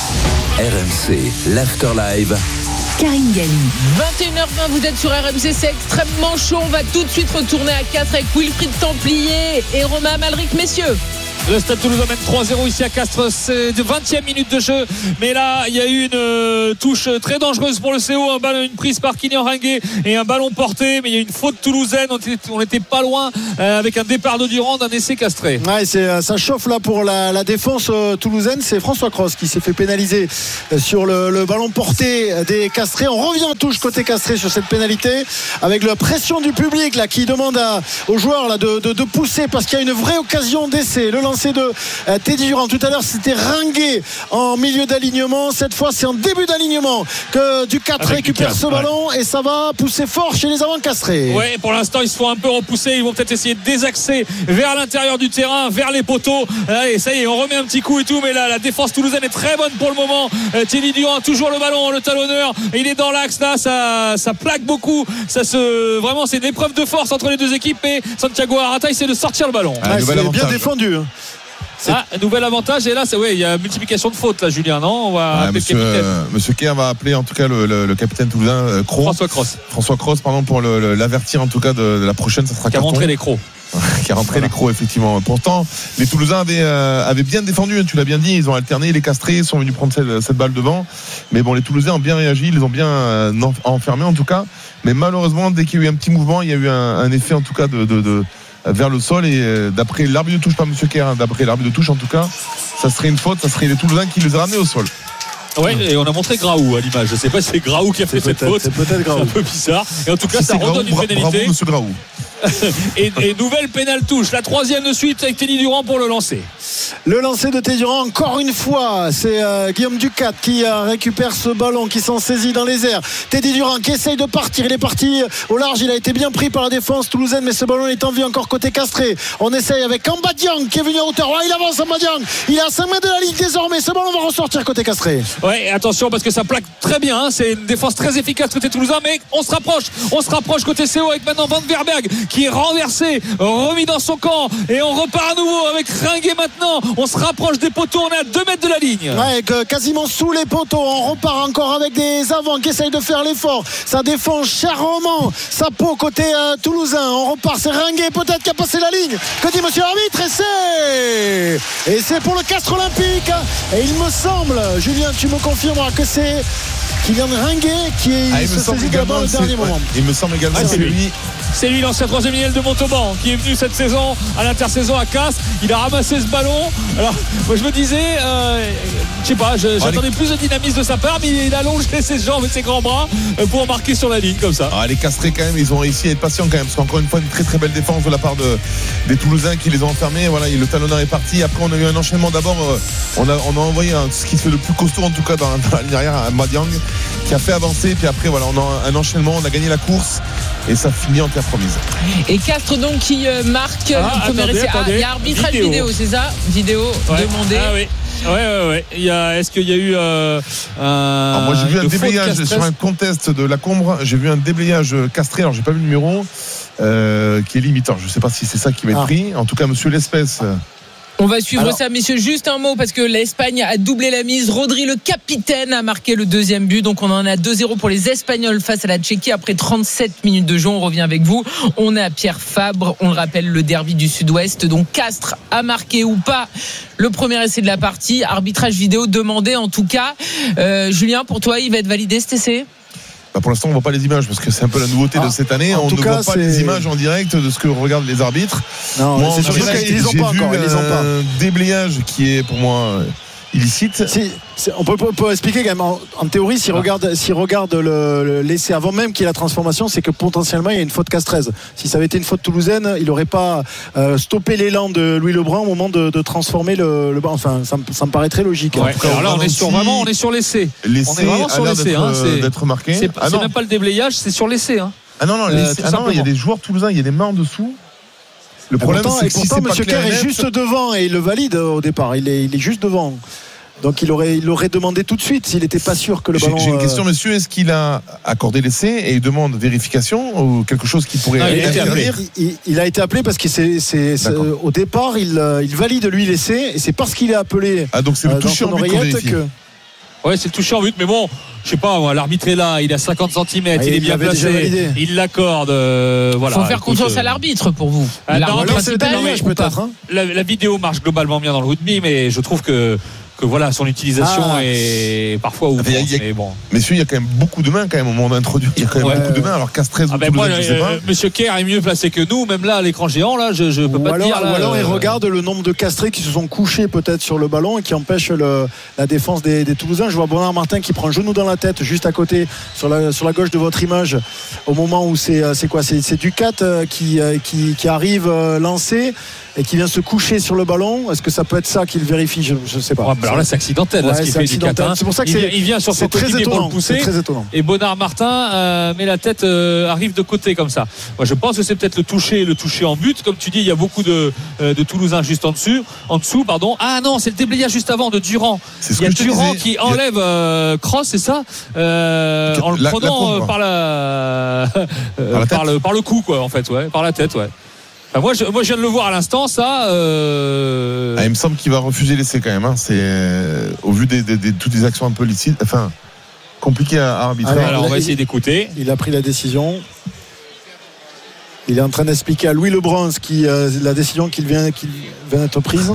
[SPEAKER 3] RMC, l'Afterlive.
[SPEAKER 5] Karine Galli. 21h20, vous êtes sur RMC, c'est extrêmement chaud. On va tout de suite retourner à 4 avec Wilfried Templier et Romain Amalric, messieurs.
[SPEAKER 6] Le Stade Toulousain mène 3-0 ici à Castres, c'est 20e minute de jeu, mais là il y a eu une touche très dangereuse pour le CO, une prise par Kylian Ringuet et un ballon porté, mais il y a une faute toulousaine, on n'était pas loin avec un départ de Durand d'un essai castré.
[SPEAKER 8] Ouais, ça chauffe là pour la défense toulousaine. C'est François Cros qui s'est fait pénaliser sur le ballon porté des Castrés. On revient en touche côté Castré sur cette pénalité avec la pression du public là qui demande aux joueurs là de pousser parce qu'il y a une vraie occasion d'essai. Le lancé de Teddy Durand. Tout à l'heure c'était Ringuet en milieu d'alignement. Cette fois c'est en début d'alignement que Ducat récupère ce ballon et ça va pousser fort chez les avants Castrés.
[SPEAKER 6] Ouais, pour l'instant ils se font un peu repousser. Ils vont peut-être essayer de désaxer vers l'intérieur du terrain, vers les poteaux. Et ça y est, on remet un petit coup et tout, mais là la défense toulousaine est très bonne pour le moment. Teddy Durand a toujours le ballon, le talonneur, il est dans l'axe là, ça plaque beaucoup. Vraiment c'est une épreuve de force entre les deux équipes et Santiago Arata essaie de sortir le ballon.
[SPEAKER 8] C'est bien défendu.
[SPEAKER 6] Nouvel avantage et là il y a multiplication de fautes là, Julien, non? On va appeler le capitaine.
[SPEAKER 7] Monsieur Kerr va appeler en tout cas le capitaine toulousain François Cross pour l'avertir en tout cas de la prochaine, ça sera
[SPEAKER 6] carton. Qui a rentré les crocs.
[SPEAKER 7] Qui a rentré les crocs effectivement. Pourtant les Toulousains avaient bien défendu, tu l'as bien dit, ils ont alterné, les Castrés sont venus prendre cette balle devant, mais bon, les Toulousains ont bien réagi, ils les ont bien enfermés en tout cas, mais malheureusement dès qu'il y a eu un petit mouvement, il y a eu un effet en tout cas de vers le sol et d'après l'arbitre de touche, pas monsieur Kerr, d'après l'arbitre de touche en tout cas, ça serait une faute, ça serait les Toulousains qui les a ramenés au sol.
[SPEAKER 6] Ouais, et on a montré Graou à l'image. Je sais pas si c'est Graou qui a fait cette faute.
[SPEAKER 8] C'est peut-être Graou.
[SPEAKER 6] C'est un peu bizarre. Et en tout cas, ça redonne une pénalité.
[SPEAKER 7] Bravo, monsieur Graou.
[SPEAKER 6] et nouvelle pénale touche. La troisième de suite avec Teddy Durand pour le lancer.
[SPEAKER 8] Le lancer de Teddy Durand, encore une fois, c'est Guillaume Ducat qui récupère ce ballon, qui s'en saisit dans les airs. Teddy Durand qui essaye de partir. Il est parti au large. Il a été bien pris par la défense toulousaine, mais ce ballon est en vie encore côté Castré. On essaye avec Ambadiang qui est venu à hauteur. Ouais, il avance Ambadiang. Il est à 5 mètres de la ligne désormais. Ce ballon va ressortir côté Castré.
[SPEAKER 6] Ouais, attention parce que ça plaque très bien. C'est une défense très efficace côté toulousain, mais on se rapproche côté CO avec maintenant Van Verberg qui est renversé, remis dans son camp et on repart à nouveau avec Ringuet maintenant. On se rapproche des poteaux, on est à 2 mètres de la ligne.
[SPEAKER 8] Ouais, quasiment sous les poteaux. On repart encore avec des avants qui essayent de faire l'effort. Ça défend chèrement sa peau côté toulousain. On repart, c'est Ringuet peut-être qui a passé la ligne. Que dit monsieur l'arbitre? Et c'est pour le Castres Olympique. Et il me semble, Julien, tu me confirmeras que c'est Kylian Ringuet qui se saisit de la balle au dernier moment.
[SPEAKER 7] Il me semble également
[SPEAKER 6] c'est lui. C'est lui, l'ancien 3e ligne de Montauban, qui est venu cette saison à l'intersaison à Castres. Il a ramassé ce ballon. Alors, moi je me disais, je sais pas, j'attendais plus de dynamisme de sa part, mais il a allongé ses jambes et ses grands bras pour marquer sur la ligne comme ça.
[SPEAKER 7] Les Castrés quand même, ils ont réussi à être patients quand même, parce qu'encore une fois une très très belle défense de la part des Toulousains qui les ont enfermés. Voilà, le talonneur est parti. Après on a eu un enchaînement. D'abord, on a envoyé ce qui se fait le plus costaud en tout cas dans la ligne arrière à Madiang, qui a fait avancer. Puis après voilà, on a un enchaînement, on a gagné la course et ça finit en terre promise.
[SPEAKER 5] Et Castres donc qui marque le premier essai. Il y a arbitrage vidéo, c'est ça? Vidéo demandée.
[SPEAKER 6] Ah oui. Ouais. Est-ce qu'il y a eu
[SPEAKER 7] moi j'ai vu un déblayage sur un contest de la Combre. J'ai vu un déblayage Castré. Alors j'ai pas vu le numéro qui est limitant. Je sais pas si c'est ça qui va être pris. En tout cas, monsieur L'Espèce.
[SPEAKER 5] On va suivre ça, messieurs. Juste un mot, parce que l'Espagne a doublé la mise. Rodri, le capitaine, a marqué le deuxième but. Donc, on en a 2-0 pour les Espagnols face à la Tchéquie. Après 37 minutes de jeu, on revient avec vous. On est à Pierre Fabre. On le rappelle, le derby du Sud-Ouest. Donc, Castres a marqué ou pas le premier essai de la partie. Arbitrage vidéo demandé, en tout cas. Julien, pour toi, il va être validé cet essai?
[SPEAKER 7] Pour l'instant, on ne voit pas les images parce que c'est un peu la nouveauté de cette année. On ne voit pas les images en direct de ce que regardent les arbitres.
[SPEAKER 8] Non,
[SPEAKER 7] moi,
[SPEAKER 8] c'est surtout qu'ils les ont pas encore. Ils les ont pas.
[SPEAKER 7] Un déblayage qui est pour moi illicite.
[SPEAKER 8] On peut expliquer quand même. En théorie, s'il regarde l'essai avant même qu'il y ait la transformation, c'est que potentiellement il y a une faute Castrez. Si ça avait été une faute toulousaine, il n'aurait pas stoppé l'élan de Louis Lebrun au moment de transformer le banc. Enfin, ça me paraît très logique.
[SPEAKER 6] Ouais. Alors là, on est sur l'essai. On est vraiment sur l'essai.
[SPEAKER 7] D'être marqué.
[SPEAKER 6] C'est même pas le déblayage, c'est sur l'essai.
[SPEAKER 7] Ah non, il y a des joueurs toulousains, il y a des mains en dessous. Le problème, c'est que si c'est pas
[SPEAKER 8] M. Kerr est juste devant et il le valide au départ. Il est juste devant. Donc il aurait demandé tout de suite s'il n'était pas sûr que le ballon.
[SPEAKER 7] J'ai une question, monsieur. Est-ce qu'il a accordé l'essai et il demande vérification ou quelque chose qui pourrait intervenir?
[SPEAKER 8] Il a été appelé parce que au départ il valide lui l'essai et c'est parce qu'il est appelé.
[SPEAKER 7] Ah donc c'est le toucher en but que.
[SPEAKER 6] Ouais, c'est le toucher en but, mais bon, je sais pas, l'arbitre est là, il a 50 cm, il est bien placé, il l'accorde. Voilà.
[SPEAKER 5] Faut faire confiance à l'arbitre pour vous.
[SPEAKER 6] La vidéo marche globalement bien dans le rugby, mais je trouve que voilà, son utilisation est parfois ouvrante.
[SPEAKER 7] Messieurs, il y a quand même beaucoup de mains quand même au moment d'introduire. Il y a quand même beaucoup de mains. Alors Castrez, je sais pas.
[SPEAKER 6] Monsieur Kerr est mieux placé que nous, même là à l'écran géant, là, je peux pas te dire.
[SPEAKER 8] Ou alors il regarde le nombre de castrés qui se sont couchés peut-être sur le ballon et qui empêchent la défense des Toulousains. Je vois Bernard Martin qui prend un genou dans la tête juste à côté sur la gauche de votre image au moment où c'est Ducat qui arrive lancé et qui vient se coucher sur le ballon. Est-ce que ça peut être ça qu'il vérifie? Je sais pas.
[SPEAKER 6] Alors là c'est accidentel ce qu'il fait Ducat.
[SPEAKER 8] C'est pour ça que
[SPEAKER 6] il vient sur son coéquipier pour le pousser.
[SPEAKER 8] C'est très étonnant.
[SPEAKER 6] Et Bernard Martin met la tête, arrive de côté comme ça. Moi je pense que c'est peut-être le toucher en but. Comme tu dis, il y a beaucoup de Toulousains juste en dessous. Ah non, c'est le déblayage juste avant de Durand. Il y a Durand qui enlève Cross, c'est ça, en le prenant par le cou quoi en fait, par la tête, ouais. Enfin, moi je viens de le voir à l'instant, ça.
[SPEAKER 7] Il me semble qu'il va refuser l'essai quand même. Hein. C'est au vu de toutes les actions un peu licites, enfin compliquées à arbitrer.
[SPEAKER 6] Alors on va essayer d'écouter.
[SPEAKER 8] Il a pris la décision. Il est en train d'expliquer à Louis Lebrun la décision qui vient d'être prise.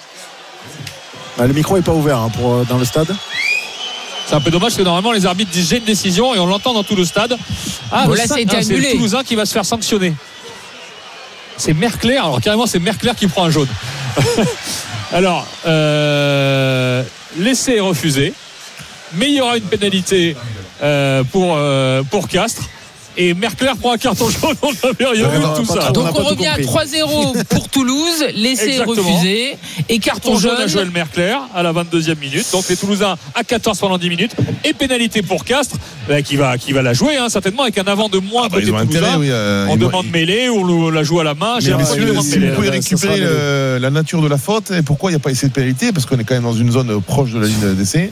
[SPEAKER 8] Le micro n'est pas ouvert dans le stade.
[SPEAKER 6] C'est un peu dommage parce que normalement les arbitres disent j'ai une décision et on l'entend dans tout le stade.
[SPEAKER 5] Là ça a été annulé.
[SPEAKER 6] C'est le Toulousain qui va se faire sanctionner. C'est Mercler, alors carrément c'est Mercler qui prend un jaune. Alors l'essai est refusé, mais il y aura une pénalité pour Castres. Et Mercler prend un carton jaune, on n'avait rien vu de tout ça.
[SPEAKER 5] Donc on revient à 3-0 pour Toulouse, l'essai est refusé et carton jaune
[SPEAKER 6] à Joël Mercler à la 22e minute. Donc les Toulousains à 14 pendant 10 minutes et pénalité pour Castres qui va la jouer certainement avec un avant de moins côté Toulousain. On demande mêlée ou on la joue à la main.
[SPEAKER 7] Si vous pouvez récupérer la nature de la faute et pourquoi il n'y a pas essai de pénalité, parce qu'on est quand même dans une zone proche de la ligne d'essai.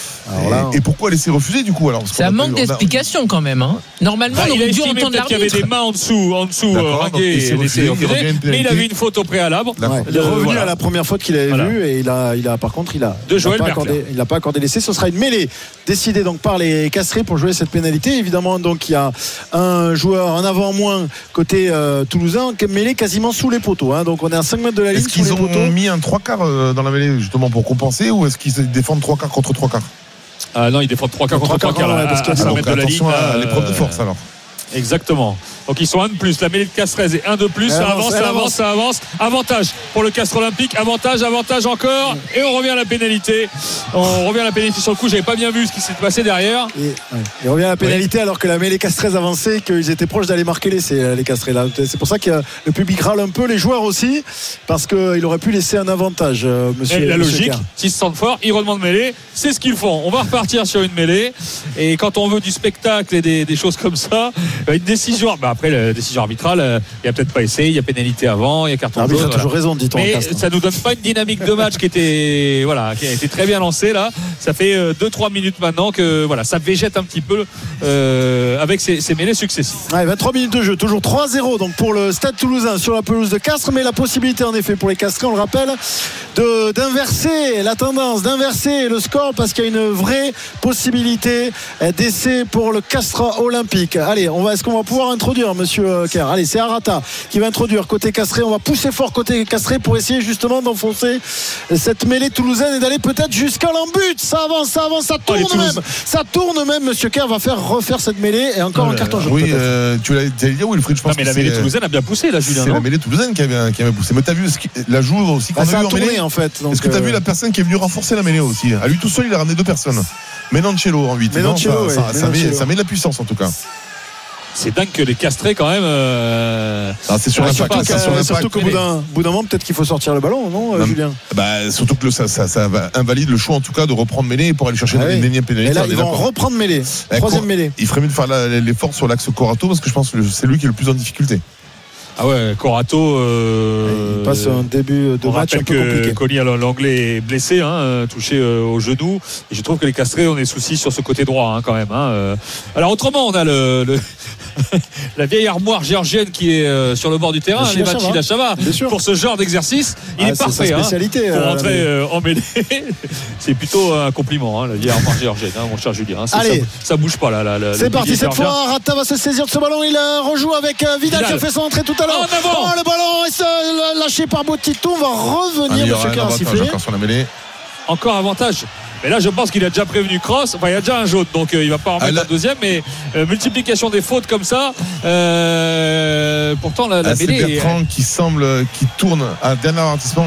[SPEAKER 7] Et pourquoi laisser refuser du coup alors?
[SPEAKER 5] C'est un manque d'explication quand même. Normalement, on aurait dû entendre l'arbitre.
[SPEAKER 6] Il y avait des mains en dessous, Ringuet, mais il avait une faute au préalable.
[SPEAKER 8] Il est revenu à la première faute qu'il avait vue et il a par contre il n'a pas accordé l'essai. Ce sera une mêlée décidée donc par les Castrés pour jouer cette pénalité. Évidemment donc il y a un joueur en avant moins côté toulousain, mêlée quasiment sous les poteaux. Donc on est à 5 mètres de la ligne.
[SPEAKER 7] Est-ce qu'ils ont mis un 3 quarts dans la mêlée justement pour compenser ou est-ce qu'ils défendent 3 quarts contre 3 quarts?
[SPEAKER 6] Non, il défend 3 quarts contre 3 quarts
[SPEAKER 7] parce qu'il y a 100 mètres de la ligne. À l'épreuve de force alors.
[SPEAKER 6] Exactement. Donc ils sont 1 de plus. La mêlée de Castrez est 1 de plus. Ça avance. Avantage pour le Castres Olympique. Avantage encore. Et on revient à la pénalité. Sur le coup, j'avais pas bien vu ce qui s'est passé derrière.
[SPEAKER 8] Il revient à la pénalité alors que la mêlée Castrez avançait, qu'ils étaient proches d'aller marquer l'essai, les Castrés là. C'est pour ça que le public râle un peu, les joueurs aussi, parce qu'il aurait pu laisser un avantage, monsieur.
[SPEAKER 6] Et la logique,
[SPEAKER 8] Kerr.
[SPEAKER 6] s'ils se sentent forts, ils redemandent mêlée. C'est ce qu'ils font. On va repartir sur une mêlée. Et quand on veut du spectacle et des choses comme ça, une décision. Après la décision arbitrale, il n'y a peut-être pas essai, il y a pénalité avant, il y a carton jaune.
[SPEAKER 8] Il a toujours raison, dit-on.
[SPEAKER 6] Mais ça nous donne pas une dynamique de match qui a été très bien lancée là. Ça fait 2-3 minutes maintenant que ça végète un petit peu avec ces mêlées successives.
[SPEAKER 8] 23 minutes de jeu, toujours 3-0 donc pour le Stade Toulousain sur la pelouse de Castres, mais la possibilité en effet pour les Castrés, on le rappelle, d'inverser la tendance, d'inverser le score parce qu'il y a une vraie possibilité d'essai pour le Castres Olympique. Allez, est-ce qu'on va pouvoir introduire introduire, monsieur Kerr. Allez, c'est Arata qui va introduire côté Castré. On va pousser fort côté Castré pour essayer justement d'enfoncer cette mêlée toulousaine et d'aller peut-être jusqu'à l'embut. Ça avance, ça tourne même. Ça tourne même, monsieur Kerr va refaire cette mêlée et encore un carton jaune.
[SPEAKER 7] Oui, tu l'as dit, Wilfried, je pense.
[SPEAKER 6] Mais la mêlée toulousaine a bien poussé, là, Julien.
[SPEAKER 7] C'est la mêlée toulousaine qui a bien poussé. Mais t'as vu la joue aussi qu'on a vu en mêlée,
[SPEAKER 8] en fait.
[SPEAKER 7] Est-ce que t'as vu la personne qui est venue renforcer la mêlée aussi? À lui tout seul, il a ramené 2 personnes. Menancello en 8. Ça met de la puissance en tout cas.
[SPEAKER 6] C'est dingue que les Castrés quand même.
[SPEAKER 7] C'est sur l'impact.
[SPEAKER 8] Surtout qu'au bout d'un moment, peut-être qu'il faut sortir le ballon, non, Julien?
[SPEAKER 7] Surtout que ça invalide le choix en tout cas de reprendre mêlée pour aller chercher une énième pénalité.
[SPEAKER 8] Et là, ils vont reprendre mêlée. Troisième mêlée.
[SPEAKER 7] Il ferait mieux de faire l'effort sur l'axe Corato parce que je pense que c'est lui qui est le plus en difficulté.
[SPEAKER 6] Ah ouais, Corato.
[SPEAKER 8] Il passe un début de match un peu compliqué.
[SPEAKER 6] Colli, l'anglais est blessé, touché au genou. Et je trouve que les Castrés ont des soucis sur ce côté droit quand même. Alors autrement, on a la vieille armoire géorgienne qui est sur le bord du terrain, les Machi Dachava. Pour ce genre d'exercice, il est parfait.
[SPEAKER 8] C'est sa spécialité.
[SPEAKER 6] Pour rentrer en mêlée, c'est plutôt un compliment, la vieille armoire géorgienne, mon cher Julien.
[SPEAKER 8] Allez,
[SPEAKER 6] ça bouge pas là.
[SPEAKER 8] C'est parti cette fois. Rata va se saisir de ce ballon. Il rejoue avec Vidal qui a fait son entrée tout à l'heure. Le ballon est lâché par Botito. On va revenir, monsieur Kerr, siffler.
[SPEAKER 6] Encore avantage. Mais là, je pense qu'il a déjà prévenu Cross. Enfin, il y a déjà un jaune, donc il va pas en mettre un deuxième. Mais multiplication des fautes comme ça. Pourtant, la mêlée.
[SPEAKER 7] C'est Bertrand qui tourne à dernier avertissement,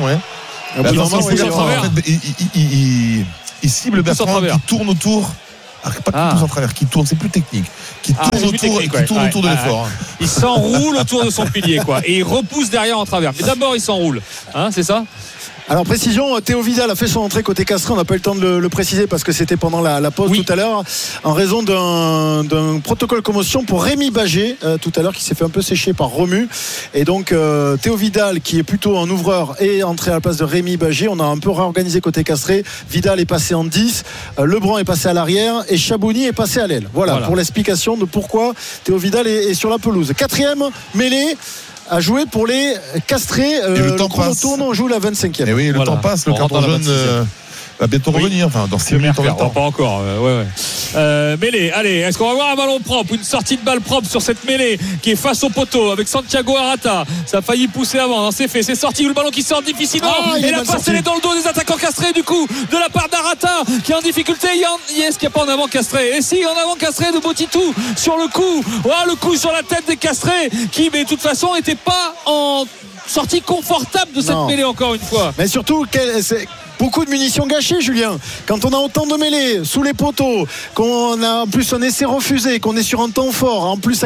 [SPEAKER 7] il cible Bertrand qui tourne autour. Pas qui pousse en travers, qui tourne, c'est plus technique. Qui tourne autour de l'effort.
[SPEAKER 6] Il s'enroule autour de son pilier, et il repousse derrière en travers. Mais d'abord, il s'enroule. C'est ça?
[SPEAKER 8] Alors précision, Théo Vidal a fait son entrée côté Castré. On n'a pas eu le temps de le préciser parce que c'était pendant la pause tout à l'heure, en raison d'un protocole commotion pour Rémi Bagé tout à l'heure, qui s'est fait un peu sécher par Remu. Et donc Théo Vidal, qui est plutôt un ouvreur, est entré à la place de Rémi Bagé. On a un peu réorganisé côté Castré. Vidal est passé en 10, Lebrun est passé à l'arrière et Chabouni est passé à l'aile. Voilà pour l'explication de pourquoi Théo Vidal est sur la pelouse. 4e mêlée à jouer pour les Castrés.
[SPEAKER 7] Le temps
[SPEAKER 8] chrono tourne, on joue la 25e.
[SPEAKER 7] Et oui, le temps passe, le carton jaune va bientôt revenir. Enfin, dans 6 minutes,
[SPEAKER 6] pas encore. Mêlée, allez, est-ce qu'on va avoir un ballon propre, une sortie de balle propre sur cette mêlée qui est face au poteau avec Santiago Arata? Ça a failli pousser avant, c'est fait, c'est sorti, le ballon qui sort difficilement et la passe elle est dans le dos des attaquants Castrés du coup, de la part d'Arata qui est en difficulté. Est-ce qu'il n'y a pas en avant Castré? Et si, en avant Castré de Botitou sur le coup. Le coup sur la tête des Castrés qui, mais de toute façon, n'était pas en sortie confortable de cette mêlée encore une fois.
[SPEAKER 8] Mais surtout, c'est beaucoup de munitions gâchées, Julien. Quand on a autant de mêlées sous les poteaux, qu'on a en plus un essai refusé, qu'on est sur un temps fort, en plus à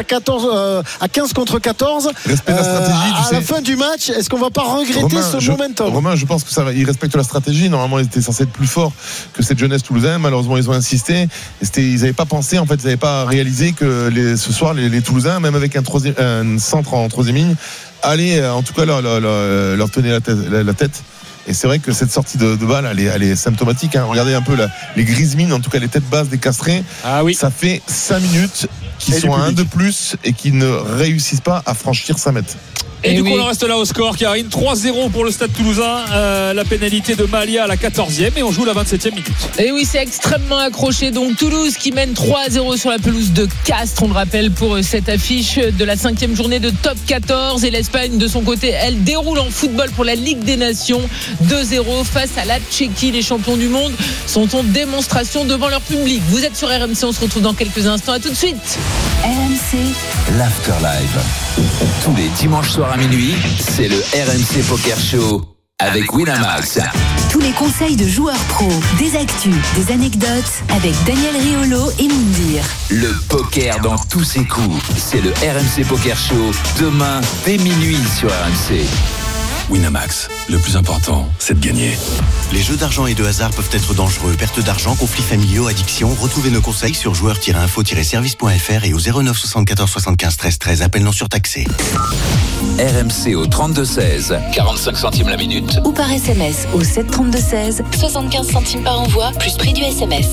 [SPEAKER 8] 15 contre 14,
[SPEAKER 7] respecte la stratégie,
[SPEAKER 8] à la fin du match, est-ce qu'on va pas regretter ce momentum?
[SPEAKER 7] Romain, je pense que ça va. Ils respectent la stratégie. Normalement, ils étaient censés être plus forts que cette jeunesse toulousaine. Malheureusement, ils ont insisté. Ils n'avaient pas pensé, en fait, ils n'avaient pas réalisé que ce soir, les Toulousains, même avec un centre en 3e ligne, allaient en tout cas leur tenir la tête. Et c'est vrai que cette sortie de balle, elle est symptomatique. Regardez un peu les grises mines, en tout cas les têtes basses des Castrés. Ça fait 5 minutes qu'ils sont à 1 de plus et qu'ils ne réussissent pas à franchir 5 mètres.
[SPEAKER 6] Et du coup, on reste là au score, Karine. 3-0 pour le Stade Toulousain. La pénalité de Malia à la 14e et on joue la 27e minute.
[SPEAKER 5] Et oui, c'est extrêmement accroché. Donc Toulouse qui mène 3-0 sur la pelouse de Castres. On le rappelle pour cette affiche de la 5e journée de Top 14. Et l'Espagne, de son côté, elle déroule en football pour la Ligue des Nations. 2-0 face à la Tchéquie. Les champions du monde sont en démonstration devant leur public. Vous êtes sur RMC, on se retrouve dans quelques instants. À tout de suite.
[SPEAKER 16] RMC, l'Afterlife. Tous les dimanches soirs à minuit, c'est le RMC Poker Show avec Winamax.
[SPEAKER 17] Tous les conseils de joueurs pros, des actus, des anecdotes avec Daniel Riolo et Moundir.
[SPEAKER 16] Le poker dans tous ses coups, c'est le RMC Poker Show demain dès minuit sur RMC.
[SPEAKER 4] Winamax, le plus important, c'est de gagner.
[SPEAKER 18] Les jeux d'argent et de hasard peuvent être dangereux. Perte d'argent, conflits familiaux, addiction. Retrouvez nos conseils sur joueurs-info-service.fr et au 09 74 75 13 13. Appel non surtaxé.
[SPEAKER 16] RMC au 32-16, 45 centimes la minute.
[SPEAKER 17] Ou par SMS au 732-16, 75 centimes par envoi, plus prix du SMS.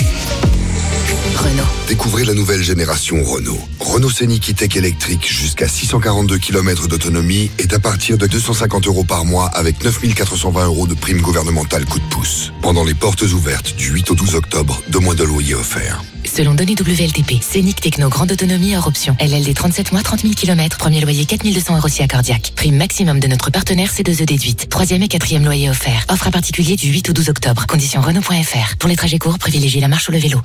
[SPEAKER 17] Renault.
[SPEAKER 15] Découvrez la nouvelle génération Renault. Renault Scénic E-Tech électrique jusqu'à 642 km d'autonomie est à partir de 250 € par mois avec 9 420 € de prime gouvernementale coup de pouce. Pendant les portes ouvertes du 8 au 12 octobre, 2 mois de loyer offerts.
[SPEAKER 2] selon données WLTP. Scénic Techno, grande autonomie hors option. LLD 37 mois, 30 000 km. Premier loyer 4 200 € si accordiaque. Prime maximum de notre partenaire C2E déduite. 3e et 4e loyer offert. Offre à particulier du 8 au 12 octobre. Conditions Renault.fr. Pour les trajets courts, privilégiez la marche ou le vélo.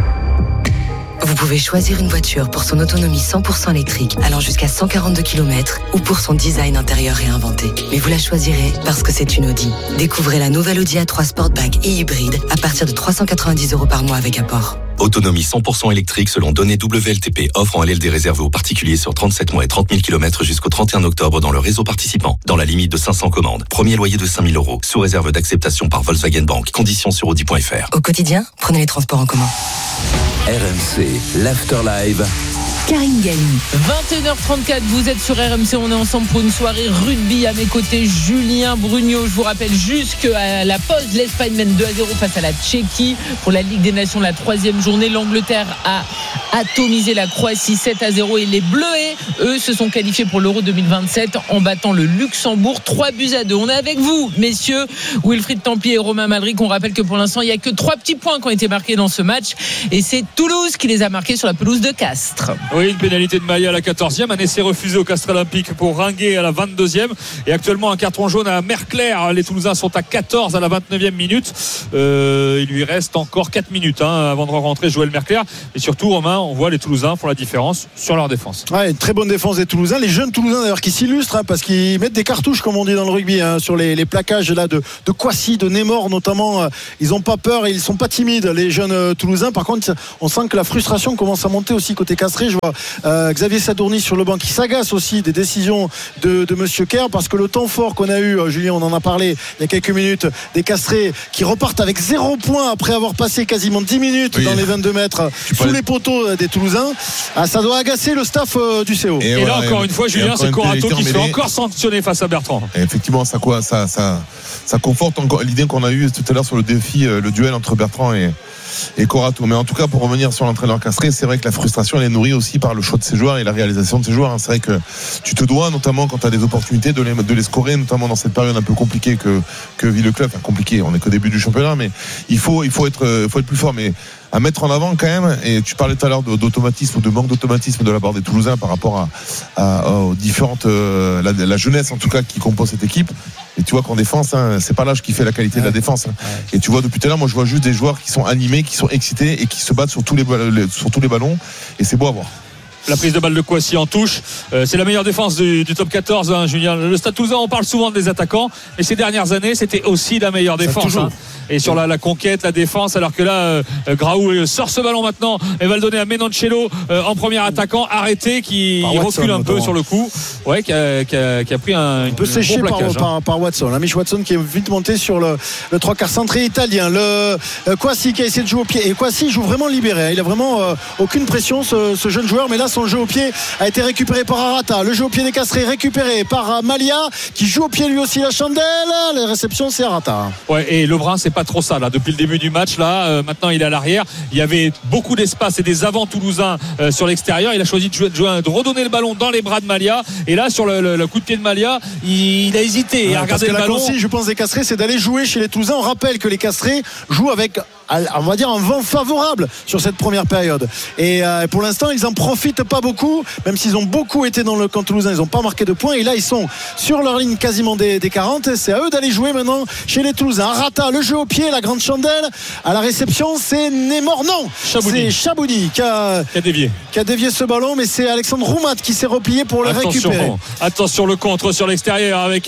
[SPEAKER 2] Vous pouvez choisir une voiture pour son autonomie 100% électrique, allant jusqu'à 142 km, ou pour son design intérieur réinventé. Mais vous la choisirez parce que c'est une Audi. Découvrez la nouvelle Audi A3 Sportback et hybride à partir de 390 € par mois avec apport.
[SPEAKER 10] Autonomie 100% électrique selon données WLTP. Offre en LLD réservée aux particuliers sur 37 mois et 30 000 km jusqu'au 31 octobre dans le réseau participant. Dans la limite de 500 commandes. Premier loyer de 5 000 €. Sous réserve d'acceptation par Volkswagen Bank. Conditions sur Audi.fr.
[SPEAKER 2] Au quotidien, prenez les transports en commun.
[SPEAKER 16] RMC, l'Afterlive.
[SPEAKER 17] Karine Galli.
[SPEAKER 5] 21h34, vous êtes sur RMC, on est ensemble pour une soirée rugby. À mes côtés, Julien Brugnot. Je vous rappelle juste qu'à la pause, l'Espagne mène 2-0 face à la Tchéquie pour la Ligue des Nations, la 3e journée. L'Angleterre a atomisé la Croatie 7-0 et les Bleus, eux, se sont qualifiés pour l'Euro 2027 en battant le Luxembourg 3-2. On est avec vous, messieurs, Wilfried Templier et Romain Malric. On rappelle que pour l'instant, il n'y a que 3 petits points qui ont été marqués dans ce match et c'est Toulouse qui les a marqués sur la pelouse de Castres.
[SPEAKER 6] Oui, une pénalité de Maillet à la 14e, un essai refusé au Castres Olympique pour Ringuet à la 22e et actuellement un carton jaune à Merclair. Les Toulousains sont à 14 à la 29e minute. Il lui reste encore 4 minutes avant de rentrer Joël Merclair. Et surtout, Romain, on voit les Toulousains font la différence sur leur défense.
[SPEAKER 8] Ouais, une très bonne défense des Toulousains, les jeunes Toulousains d'ailleurs qui s'illustrent parce qu'ils mettent des cartouches comme on dit dans le rugby sur les plaquages là de Kwasi, de Némor notamment. Ils n'ont pas peur et ils sont pas timides les jeunes Toulousains. Par contre, on sent que la frustration commence à monter aussi côté Castré. Je vois Xavier Sadourny sur le banc qui s'agace aussi des décisions de Monsieur Kerr parce que le temps fort qu'on a eu, Julien, on en a parlé il y a quelques minutes, des Castrés qui repartent avec 0 point après avoir passé quasiment 10 minutes dans les 22 mètres sous les poteaux des Toulousains. Ça doit agacer le staff du CO.
[SPEAKER 6] Et là encore une fois, Julien, c'est Corato qui se fait encore sanctionner face à Bertrand.
[SPEAKER 7] Et effectivement, ça conforte encore l'idée qu'on a eue tout à l'heure sur le défi, le duel entre Bertrand et Corato. Mais en tout cas, pour revenir sur l'entraîneur Castré, c'est vrai que la frustration elle est nourrie aussi par le choix de ses joueurs et la réalisation de ses joueurs. C'est vrai que tu te dois, notamment quand tu as des opportunités, de les scorer, notamment dans cette période un peu compliquée que vit le club. Enfin, compliqué, on est qu'au début du championnat, mais il faut être plus fort. Mais à mettre en avant quand même, et tu parlais tout à l'heure d'automatisme ou de manque d'automatisme de la part des Toulousains par rapport aux différentes la jeunesse en tout cas qui compose cette équipe. Et tu vois qu'en défense, c'est pas l'âge qui fait la qualité de la défense. Et tu vois depuis tout à l'heure, moi je vois juste des joueurs qui sont animés, qui sont excités et qui se battent sur tous les ballons. Et c'est beau à voir.
[SPEAKER 6] La prise de balle de Kwasi en touche, c'est la meilleure défense du top 14, Julien. Le Stade Toulousain, on parle souvent des attaquants, mais ces dernières années, c'était aussi la meilleure défense. Et sur la conquête, la défense, alors que là, Graou sort ce ballon maintenant et va le donner à Menoncello en premier attaquant, arrêté, qui recule un peu sur le coup, qui a pris un peu
[SPEAKER 8] séché par Watson. Mitch Watson qui est vite monté sur le 3/4 centré italien. Le Kwasi qui a essayé de jouer au pied. Et Kwasi joue vraiment libéré. Il a vraiment aucune pression, ce jeune joueur, mais là, son jeu au pied a été récupéré par Arata. Le jeu au pied des Castrés récupéré par Malia qui joue au pied lui aussi la chandelle. Les réceptions, c'est Arata.
[SPEAKER 6] Et Lebrun, c'est pas trop ça là depuis le début du match là. Maintenant il est à l'arrière. Il y avait beaucoup d'espace et des avants toulousains sur l'extérieur. Il a choisi de redonner le ballon dans les bras de Malia. Et là sur le coup de pied de Malia, il a hésité à regarder le ballon.
[SPEAKER 8] La consigne, je pense, des Castrés, c'est d'aller jouer chez les Toulousains. On rappelle que les Castrés jouent avec, on va dire, un vent favorable sur cette première période. Et pour l'instant, ils en profitent pas beaucoup, même s'ils ont beaucoup été dans le camp toulousain. Ils n'ont pas marqué de points. Et là, ils sont sur leur ligne quasiment des 40. C'est à eux d'aller jouer maintenant chez les Toulousains. Arata, le jeu au pied, la grande chandelle. À la réception, c'est Némor. Non, c'est Chabouni qui a dévié ce ballon. Mais c'est Alexandre Roumat qui s'est replié pour le récupérer.
[SPEAKER 6] Attention, le contre sur l'extérieur avec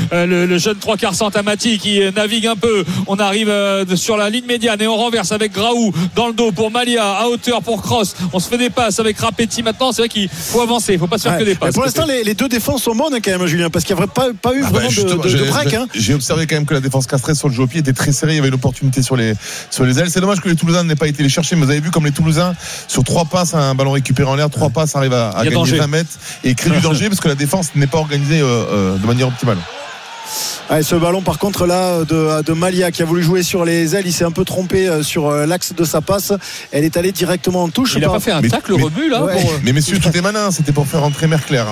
[SPEAKER 6] le jeune 3/4 Santamati qui navigue un peu. On arrive sur la ligne médiane et on renverse avec Graou dans le dos pour Malia, à hauteur pour Cross. On se fait des passes avec Rapetti maintenant. C'est vrai qu'il faut avancer, il ne faut pas se faire que des passes.
[SPEAKER 8] Pour l'instant, les deux défenses sont bonnes quand même, Julien, parce qu'il n'y a pas eu vraiment de break.
[SPEAKER 7] J'ai observé quand même que la défense Castrée sur le jeu au pied était très serrée. Il y avait une opportunité sur les ailes. C'est dommage que les Toulousains n'aient pas été les chercher, mais vous avez vu comme les Toulousains, sur 3 passes, un ballon récupéré en l'air, 3 passes arrivent à gagner 20 mètres et créer du danger parce que la défense n'est pas organisée de manière optimale.
[SPEAKER 8] Ce ballon par contre là de Malia qui a voulu jouer sur les ailes, il s'est un peu trompé sur l'axe de sa passe. Elle est allée directement en touche.
[SPEAKER 6] Il n'a pas fait un tacle rebut là.
[SPEAKER 7] Mais messieurs, tout est malin. C'était pour faire rentrer Merclair.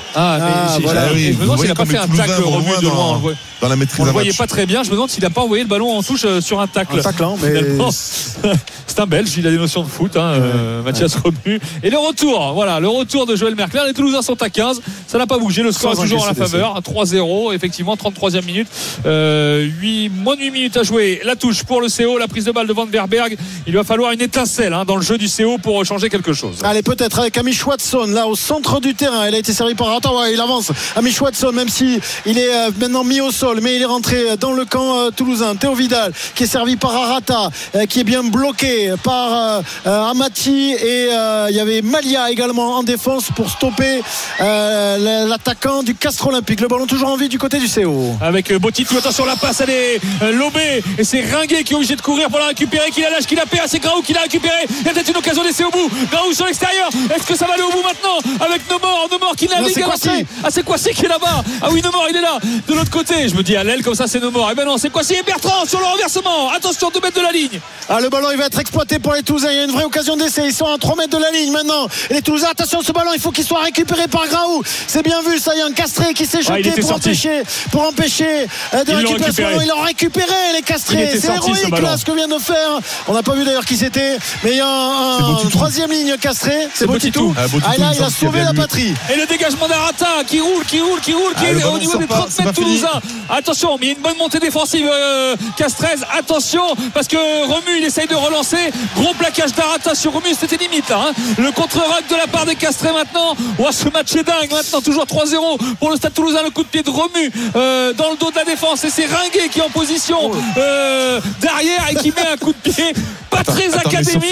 [SPEAKER 7] Voilà.
[SPEAKER 6] Je me demande s'il n'a pas fait un tacle Romu de loin.
[SPEAKER 7] Dans la maîtrise.
[SPEAKER 6] On le voyait pas très bien. Je me demande s'il n'a pas envoyé le ballon en touche sur un tacle. C'est un Belge, il a des notions de foot, Mathias Romu. Et le retour de Joël Merclair. Les Toulousains sont à 15. Ça n'a pas bougé. Le score est toujours en la faveur. 3-0, effectivement, 33e minute. Moins de 8 minutes à jouer. La touche pour le CO, la prise de balle de Van Verberg. Il va falloir une étincelle dans le jeu du CO pour changer quelque chose.
[SPEAKER 8] Allez, peut-être avec Amish Watson là au centre du terrain. Elle a été servie par Rata. Il avance. Amish Watson, même si il est maintenant mis au sol, mais il est rentré dans le camp toulousain. Théo Vidal qui est servi par Arata, qui est bien bloqué par Amati, et il y avait Malia également en défense pour stopper l'attaquant du Castres Olympique. Le ballon toujours en vie du côté du CO.
[SPEAKER 6] Avec Botitou, attention, la passe elle est lobée et c'est Ringuet qui est obligé de courir pour la récupérer, qui la lâche, qui la perd. C'est Graou qui l'a récupéré. Il y a peut-être une occasion d'essai au bout. Graou sur l'extérieur. Est-ce que ça va aller au bout maintenant avec Nomor qui navigue à l'entrée? C'est Kwasi qui est là-bas. Ah oui, Nomor il est là de l'autre côté. Je me dis à l'aile comme ça c'est Nomor. Et ben non, c'est Kwasi et Bertrand sur le renversement. Attention, 2 mètres de la ligne.
[SPEAKER 8] Le ballon il va être exploité pour les Toulousains. Il y a une vraie occasion d'essai. Ils sont à 3 mètres de la ligne maintenant. Et les Toulousains, attention, ce ballon il faut qu'il soit récupéré par Graou. C'est bien vu, ça y est, un Castré qui s'est jeté pour empêcher de récupérer ce ballon. Ils l'ont récupéré, les Castrés. C'est héroïque là ce que vient de faire. On n'a pas vu d'ailleurs qui c'était, mais il y a un troisième ligne Castré. C'est Botitou. Là il a sauvé la patrie.
[SPEAKER 6] Et le dégagement d'Arata qui roule au niveau des 30 mètres toulousains. Attention, mais il y a une bonne montée défensive Castrez. Attention, parce que Romu il essaye de relancer. Gros plaquage d'Arata sur Romu, c'était limite là, le contre-rock de la part des Castrés maintenant. Ce match est dingue maintenant, toujours 3-0 pour le Stade Toulousain. Le coup de pied de Romu dans le dos de la défense, et c'est Ringuet qui est en position derrière et qui met un coup de pied pas très académique.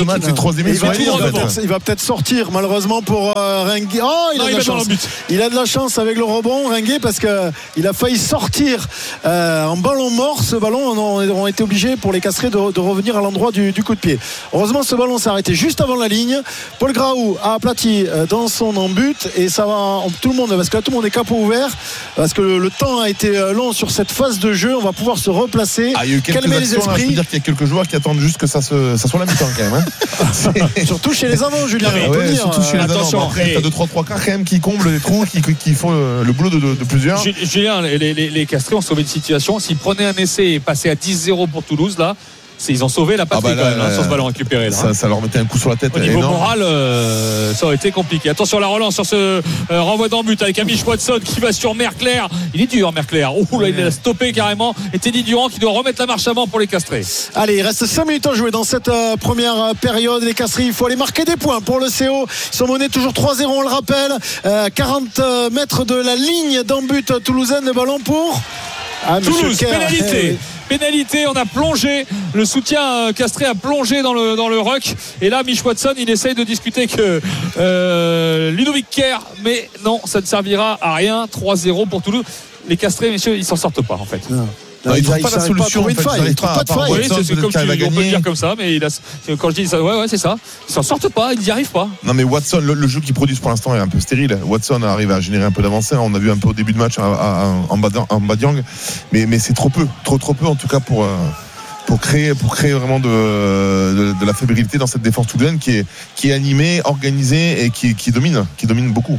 [SPEAKER 8] Il va peut-être sortir malheureusement pour Ringuet. Il a de la chance avec le rebond, Ringuet, parce qu'il a failli sortir en ballon mort. Ce ballon, on a été obligés pour les Castrés de revenir à l'endroit du coup de pied. Heureusement, ce ballon s'est arrêté juste avant la ligne. Paul Graou a aplati dans son embut, et ça va tout le monde, parce que là tout le monde est capot ouvert, parce que le temps a été long sur cette phase de jeu. On va pouvoir se replacer, calmer les esprits.
[SPEAKER 7] Je peux dire qu'il y a quelques joueurs qui attendent juste que ça soit la mi-temps quand même.
[SPEAKER 8] Surtout chez les avants, Julien.
[SPEAKER 7] Surtout chez les avants. Après, t'as 2-3 quarts quand même qui comblent les trous, qui font le boulot de plusieurs.
[SPEAKER 6] Julien, les Castrés ont sauvé une situation. S'ils prenaient un essai et passaient à 10-0 pour Toulouse là, ils ont sauvé la patrie sur ce ballon récupéré là,
[SPEAKER 7] ça leur mettait un coup sur la tête.
[SPEAKER 6] Au niveau moral, ça aurait été compliqué. Attention, la relance sur ce renvoi d'en but avec Amish Watson qui va sur Merclair. Il est dur Merclair. Là il a stoppé carrément. Et Teddy Durand qui doit remettre la marche avant pour les Castrés.
[SPEAKER 8] Allez, il reste 5 minutes à jouer dans cette première période. Les Castrés, il faut aller marquer des points pour le CO. Ils sont menés toujours 3-0, on le rappelle. 40 mètres de la ligne d'en but toulousaine. Le ballon pour
[SPEAKER 6] Toulouse. Pénalité, on a plongé, le soutien Castré a plongé dans le ruck, et là Mich Watson il essaye de discuter que Ludovic Kerr, mais non, ça ne servira à rien. 3-0 pour Toulouse. Les Castrés, messieurs, ils s'en sortent pas en fait.
[SPEAKER 7] Ils trouvent pas la solution.
[SPEAKER 8] Oui,
[SPEAKER 6] c'est comme on peut le dire comme ça, mais quand je dis ça, c'est ça. Ils s'en sortent pas, ils n'y arrivent pas.
[SPEAKER 7] Non, mais Watson, le jeu qu'ils produisent pour l'instant est un peu stérile. Watson arrive à générer un peu d'avancée. On a vu un peu au début de match en Badiang, mais c'est trop peu en tout cas pour créer vraiment de la fébrilité dans cette défense toulousaine qui est animée, organisée et qui domine beaucoup.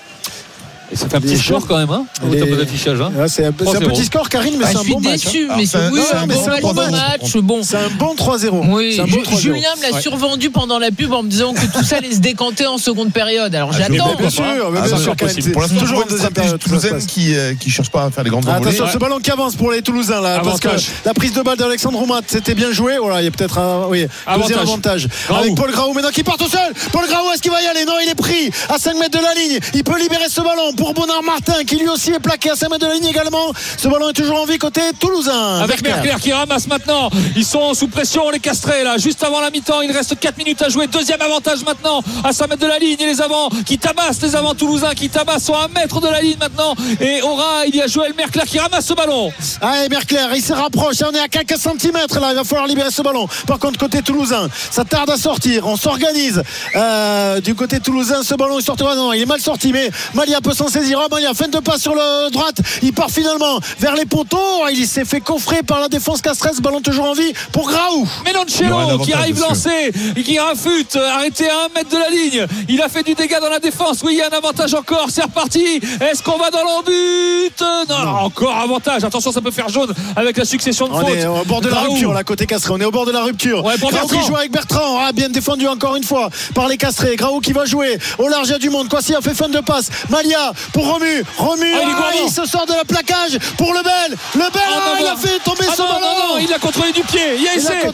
[SPEAKER 6] Et ça fait un petit score quand même, au tableau d'affichage.
[SPEAKER 8] C'est un petit score, Karine, mais c'est un bon match.
[SPEAKER 5] Je suis déçu, mais c'est un bon match.
[SPEAKER 8] C'est un bon 3-0.
[SPEAKER 5] Oui, Julien me l'a survendu pendant la pub en me disant que tout ça allait se décanter en seconde période. Alors j'attends.
[SPEAKER 8] Bien sûr,
[SPEAKER 7] pour l'instant, toujours une deuxième période toulousaine qui cherche pas à faire les grandes envolées.
[SPEAKER 8] Attention, ce ballon qui avance pour les Toulousains là, parce que la prise de balle d'Alexandre Roumat, c'était bien joué. Voilà, il y a peut-être un deuxième avantage. Avec Paul Graou maintenant qui part tout seul. Paul Graou, est-ce qu'il va y aller? Non, il est pris à 5 mètres de la ligne. Il peut libérer ce ballon pour Bonnard Martin qui lui aussi est plaqué à 5 mètres de la ligne également. Ce ballon est toujours en vie côté toulousain.
[SPEAKER 6] Avec Merclair qui ramasse maintenant. Ils sont sous pression les Castrés là, juste avant la mi-temps. Il reste 4 minutes à jouer. Deuxième avantage maintenant à 5 mètres de la ligne. Et les avants qui tabassent, les avants toulousains qui tabassent sont à 1 mètre de la ligne maintenant. Et il y a Joël Merclair qui ramasse ce ballon.
[SPEAKER 8] Allez, Merclair, il se rapproche. On est à quelques centimètres là. Il va falloir libérer ce ballon. Par contre, côté toulousain, ça tarde à sortir. On s'organise du côté toulousain. Ce ballon il sortira. Non, il est mal sorti, mais Malia peut s'en s'en saisira. Malia, fin de passe sur la droite. Il part finalement vers les poteaux. Il s'est fait coffrer par la défense castresse. Ballon toujours en vie pour Graou.
[SPEAKER 6] Meloncello qui arrive lancé et qui rafute, arrêté à 1 mètre de la ligne. Il a fait du dégât dans la défense. Oui, il y a un avantage encore. C'est reparti. Est-ce qu'on va dans l'embut? Non, encore avantage. Attention, ça peut faire jaune avec la succession de fautes.
[SPEAKER 8] On est au bord de la rupture, là, côté Castré. On est au bord de la rupture. Graou qui joue avec Bertrand. Bien défendu encore une fois par les Castrés. Graou qui va jouer au large, il y a du monde. Kwasi a fait fin de passe. Malia pour Romu. Il se sort de la plaquage pour Lebel. Il a fait tomber ce ballon.
[SPEAKER 6] Non, il a contrôlé du pied. Il y a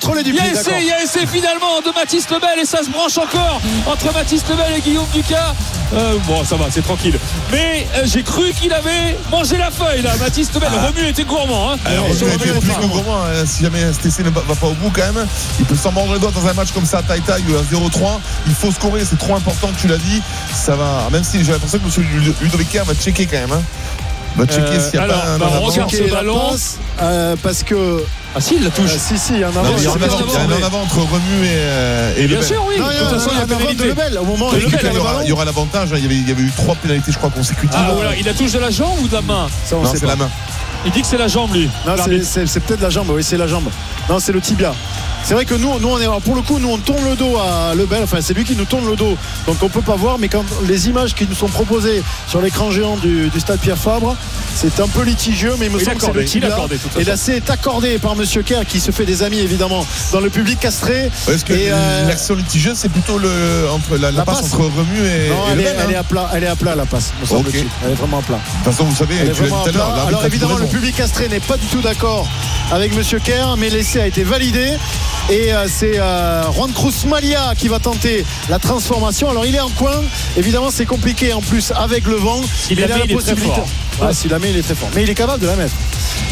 [SPEAKER 6] essai finalement de Mathis Lebel et ça se branche encore entre Mathis Lebel et Guillaume Ducas. Bon, ça va, c'est tranquille. Mais j'ai cru qu'il avait mangé la feuille là, Mathis Lebel. Romu était gourmand.
[SPEAKER 7] Romu était plus que gourmand. Si jamais STC ne va pas au bout quand même, il peut s'en mordre les doigts dans un match comme ça à taille-taille à 0-3. Il faut scorer, c'est trop important, tu l'as dit. Ça va, même si j'ai l'impression que M. Ludovic va checker quand même. Va checker s'il n'y a pas un
[SPEAKER 6] on regarde ce ballon
[SPEAKER 8] parce que
[SPEAKER 6] si il la touche.
[SPEAKER 8] Il y a un avant.
[SPEAKER 7] Il y a un avant entre Romu et
[SPEAKER 6] bien sûr, oui.
[SPEAKER 8] De toute façon, il y a pénalité. Au moment où
[SPEAKER 7] il y aura l'avantage. Il y avait eu 3 pénalités, je crois, consécutives.
[SPEAKER 6] Voilà. Il la touche de la jambe ou de la main?
[SPEAKER 7] Non, c'est la main.
[SPEAKER 6] Il dit que c'est la jambe, lui.
[SPEAKER 8] Non, c'est peut-être la jambe. Oui, c'est la jambe. Non, c'est le tibia. C'est vrai que nous on est, pour le coup, nous on tourne le dos à Lebel. Enfin, c'est lui qui nous tourne le dos. Donc on peut pas voir. Mais quand les images qui nous sont proposées sur l'écran géant du stade Pierre Fabre, c'est un peu litigieux, mais il me semble que c'est le tibia. Et là, c'est accordé par Monsieur Kerr qui se fait des amis évidemment dans le public castré.
[SPEAKER 7] Est-ce que l'action litigieuse, c'est plutôt entre la passe entre Romu et Lebel?
[SPEAKER 8] Elle est à plat la passe.
[SPEAKER 7] Okay.
[SPEAKER 8] Elle est vraiment à plat.
[SPEAKER 7] De toute façon, vous savez, tu l'as dit tout à l'heure.
[SPEAKER 8] Alors évidemment, le public castré n'est pas du tout d'accord avec Monsieur Kerr, mais l'essai a été validé. Et c'est Juan Cruz Malia qui va tenter la transformation. Alors il est en coin, évidemment c'est compliqué en plus avec le vent.
[SPEAKER 6] S'il la met, il est très fort.
[SPEAKER 8] S'il la met, il est très fort. Mais il est capable de la mettre.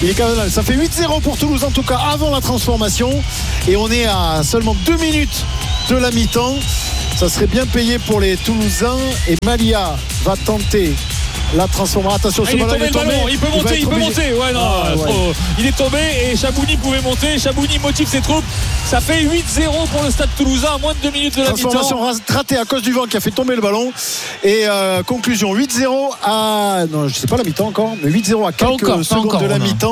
[SPEAKER 8] Ça fait 8-0 pour Toulouse en tout cas avant la transformation. Et on est à seulement 2 minutes de la mi-temps. Ça serait bien payé pour les Toulousains. Et Malia va tenter la transformation. Attention, ce ballon est tombé.
[SPEAKER 6] Il peut monter. Ouais, non, il est tombé et Chabouni pouvait monter. Chabouni motive ses troupes. Ça fait 8-0 pour le stade toulousain à moins de 2 minutes de la mi-temps.
[SPEAKER 8] Transformation ratée à cause du vent qui a fait tomber le ballon. Et conclusion 8-0 à. Non, je sais pas la mi-temps encore, mais 8-0 à quelques secondes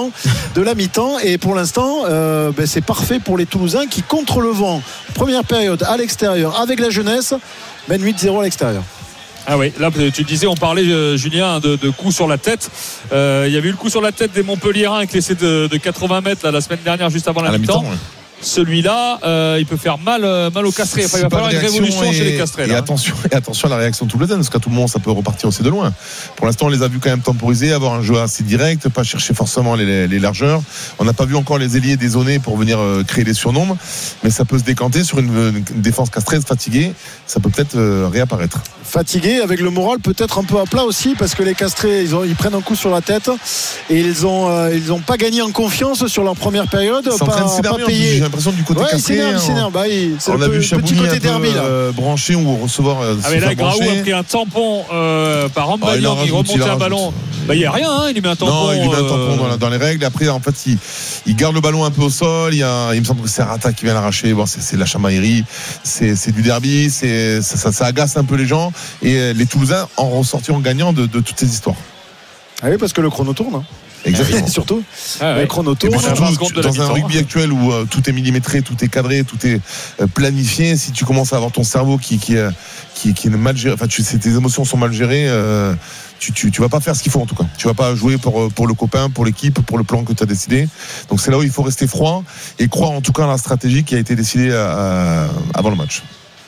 [SPEAKER 8] de la mi-temps. Et pour l'instant, c'est parfait pour les Toulousains qui, contre le vent, première période à l'extérieur avec la jeunesse, mènent 8-0 à l'extérieur.
[SPEAKER 6] Ah oui, là tu disais, on parlait Julien de coups sur la tête. Il y avait eu le coup sur la tête des Montpelliérains avec l'essai de 80 mètres là, la semaine dernière juste avant la mi-temps. Celui-là, il peut faire mal au Castré. Enfin, il va falloir une révolution chez les Castrés.
[SPEAKER 7] Et attention à la réaction toulousaine, parce qu'à tout le monde, ça peut repartir aussi de loin. Pour l'instant, on les a vus quand même temporiser, avoir un jeu assez direct, pas chercher forcément les largeurs. On n'a pas vu encore les ailiers dézonés pour venir créer des surnombres, mais ça peut se décanter sur une défense castraise fatiguée. Ça peut peut-être réapparaître.
[SPEAKER 8] Fatigué, avec le moral peut-être un peu à plat aussi, parce que les Castrés, ils prennent un coup sur la tête et ils ont pas gagné en confiance sur leur première période. Pas payé.
[SPEAKER 7] J'ai l'impression du côté castré.
[SPEAKER 8] Il s'énerve. C'est
[SPEAKER 7] on a vu Chabouni un peu branché ou recevoir.
[SPEAKER 6] Mais là, Graou a pris un tampon par Rambalian qui remontait un ballon. Il n'y a rien, il lui met un tampon.
[SPEAKER 7] Non, il lui met un tampon dans les règles. Après, en fait, il garde le ballon un peu au sol. Il me semble que c'est Rata qui vient l'arracher. Bon, c'est de la chamaillerie. C'est du derby. Ça agace un peu les gens. Et les Toulousains en ressortiront gagnants de toutes ces histoires.
[SPEAKER 8] Ah oui, parce que le chrono tourne.
[SPEAKER 7] Exactement.
[SPEAKER 8] Surtout le chrono tourne.
[SPEAKER 7] Dans un rugby actuel où tout est millimétré, tout est cadré, tout est planifié, si tu commences à avoir ton cerveau qui est mal géré, enfin tes émotions sont mal gérées, tu vas pas faire ce qu'il faut en tout cas. Tu vas pas jouer pour le copain, pour l'équipe, pour le plan que tu as décidé. Donc c'est là où il faut rester froid et croire en tout cas à la stratégie qui a été décidée avant le match.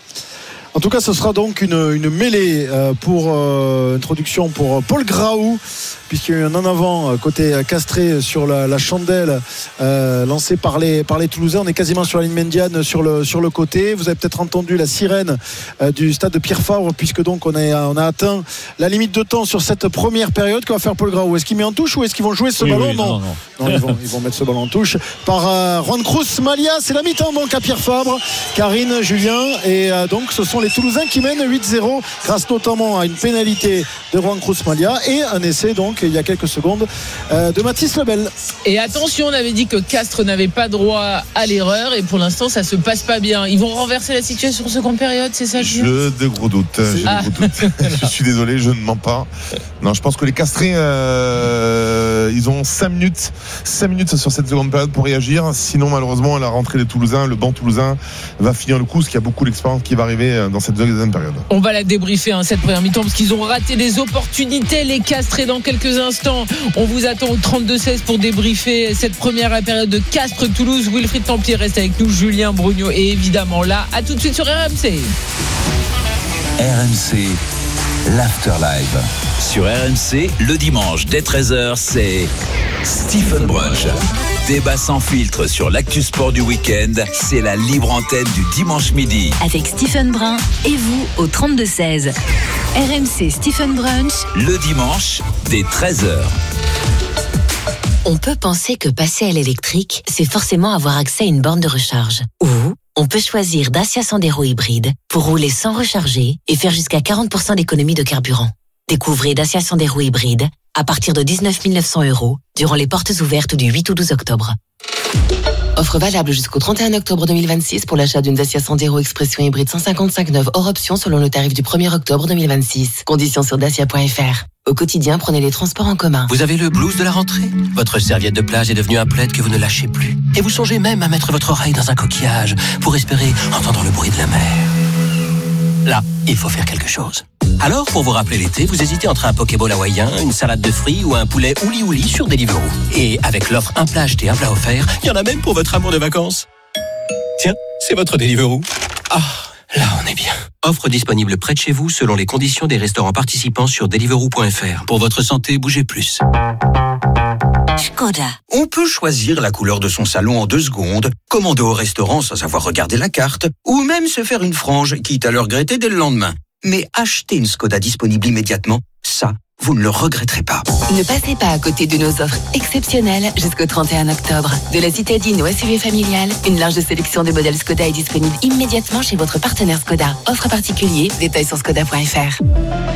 [SPEAKER 8] En tout cas, ce sera donc une mêlée pour introduction pour Paul Graou, puisqu'il y a eu un en avant côté Castré sur la chandelle lancée par les Toulousains. On est quasiment sur la ligne médiane sur le côté. Vous avez peut-être entendu la sirène du stade de Pierre Fabre, puisque donc on a atteint la limite de temps sur cette première période. Que va faire Paul Graou? Est-ce qu'il met en touche ou est-ce qu'ils vont jouer ce ballon? Non, ils vont mettre ce ballon en touche par Juan Cruz Malia. C'est la mi-temps donc à Pierre Fabre. Karine, Julien, et donc ce sont sont les Toulousains qui mènent 8-0 grâce notamment à une pénalité de Juan Cruz Malia et un essai donc il y a quelques secondes de Mathis Lebel.
[SPEAKER 5] Et attention, on avait dit que Castres n'avait pas droit à l'erreur et pour l'instant ça se passe pas bien. Ils vont renverser la situation en seconde période, c'est ça?
[SPEAKER 7] J'ai des gros doutes. Je suis désolé, je ne mens pas. Non, je pense que les Castrés ils ont 5 minutes sur cette seconde période pour réagir. Sinon malheureusement à la rentrée des Toulousains, le banc toulousain va finir le coup, parce qu'il y a beaucoup d'expérience qui va arriver dans cette deuxième période.
[SPEAKER 5] On va la débriefer cette première mi-temps parce qu'ils ont raté des opportunités, les Castrés. Dans quelques instants, on vous attend au 32-16 pour débriefer cette première période de Castres-Toulouse. Wilfried Templier reste avec nous, Julien Brugnot est évidemment là. À tout de suite sur RMC.
[SPEAKER 16] RMC, l'After Live. Sur RMC, le dimanche dès 13h, c'est Stephen Brunch. Débat sans filtre sur l'actu sport du week-end, c'est la libre antenne du dimanche midi.
[SPEAKER 17] Avec Stephen Brun et vous au 32-16. RMC Stephen Brunch.
[SPEAKER 16] Le dimanche dès 13h.
[SPEAKER 11] On peut penser que passer à l'électrique, c'est forcément avoir accès à une borne de recharge. Ou on peut choisir Dacia Sandero hybride pour rouler sans recharger et faire jusqu'à 40% d'économie de carburant. Découvrez Dacia Sandero hybride à partir de 19 900 € durant les portes ouvertes du 8 au 12 octobre. Offre valable jusqu'au 31 octobre 2026 pour l'achat d'une Dacia Sandero Expression hybride 155 neuve hors option selon le tarif du 1er octobre 2026. Conditions sur dacia.fr. Au quotidien, prenez les transports en commun.
[SPEAKER 9] Vous avez le blues de la rentrée? Votre serviette de plage est devenue un plaid que vous ne lâchez plus. Et vous songez même à mettre votre oreille dans un coquillage pour espérer entendre le bruit de la mer. Là, il faut faire quelque chose. Alors, pour vous rappeler l'été, vous hésitez entre un Pokéball hawaïen, une salade de fruits ou un poulet ouli-ouli sur Deliveroo. Et avec l'offre un plat acheté, un plat offert, il y en a même pour votre amour de vacances. Tiens, c'est votre Deliveroo. Ah, là on est bien. Offre disponible près de chez vous selon les conditions des restaurants participants sur Deliveroo.fr. Pour votre santé, bougez plus.
[SPEAKER 11] Skoda.
[SPEAKER 19] On peut choisir la couleur de son salon en 2 secondes, commander au restaurant sans avoir regardé la carte, ou même se faire une frange, quitte à le regretter dès le lendemain. Mais acheter une Skoda disponible immédiatement, ça, vous ne le regretterez pas.
[SPEAKER 11] Ne passez pas à côté de nos offres exceptionnelles jusqu'au 31 octobre. De la citadine au SUV familial, une large sélection de modèles Skoda est disponible immédiatement chez votre partenaire Skoda. Offre particulier, détails sur skoda.fr.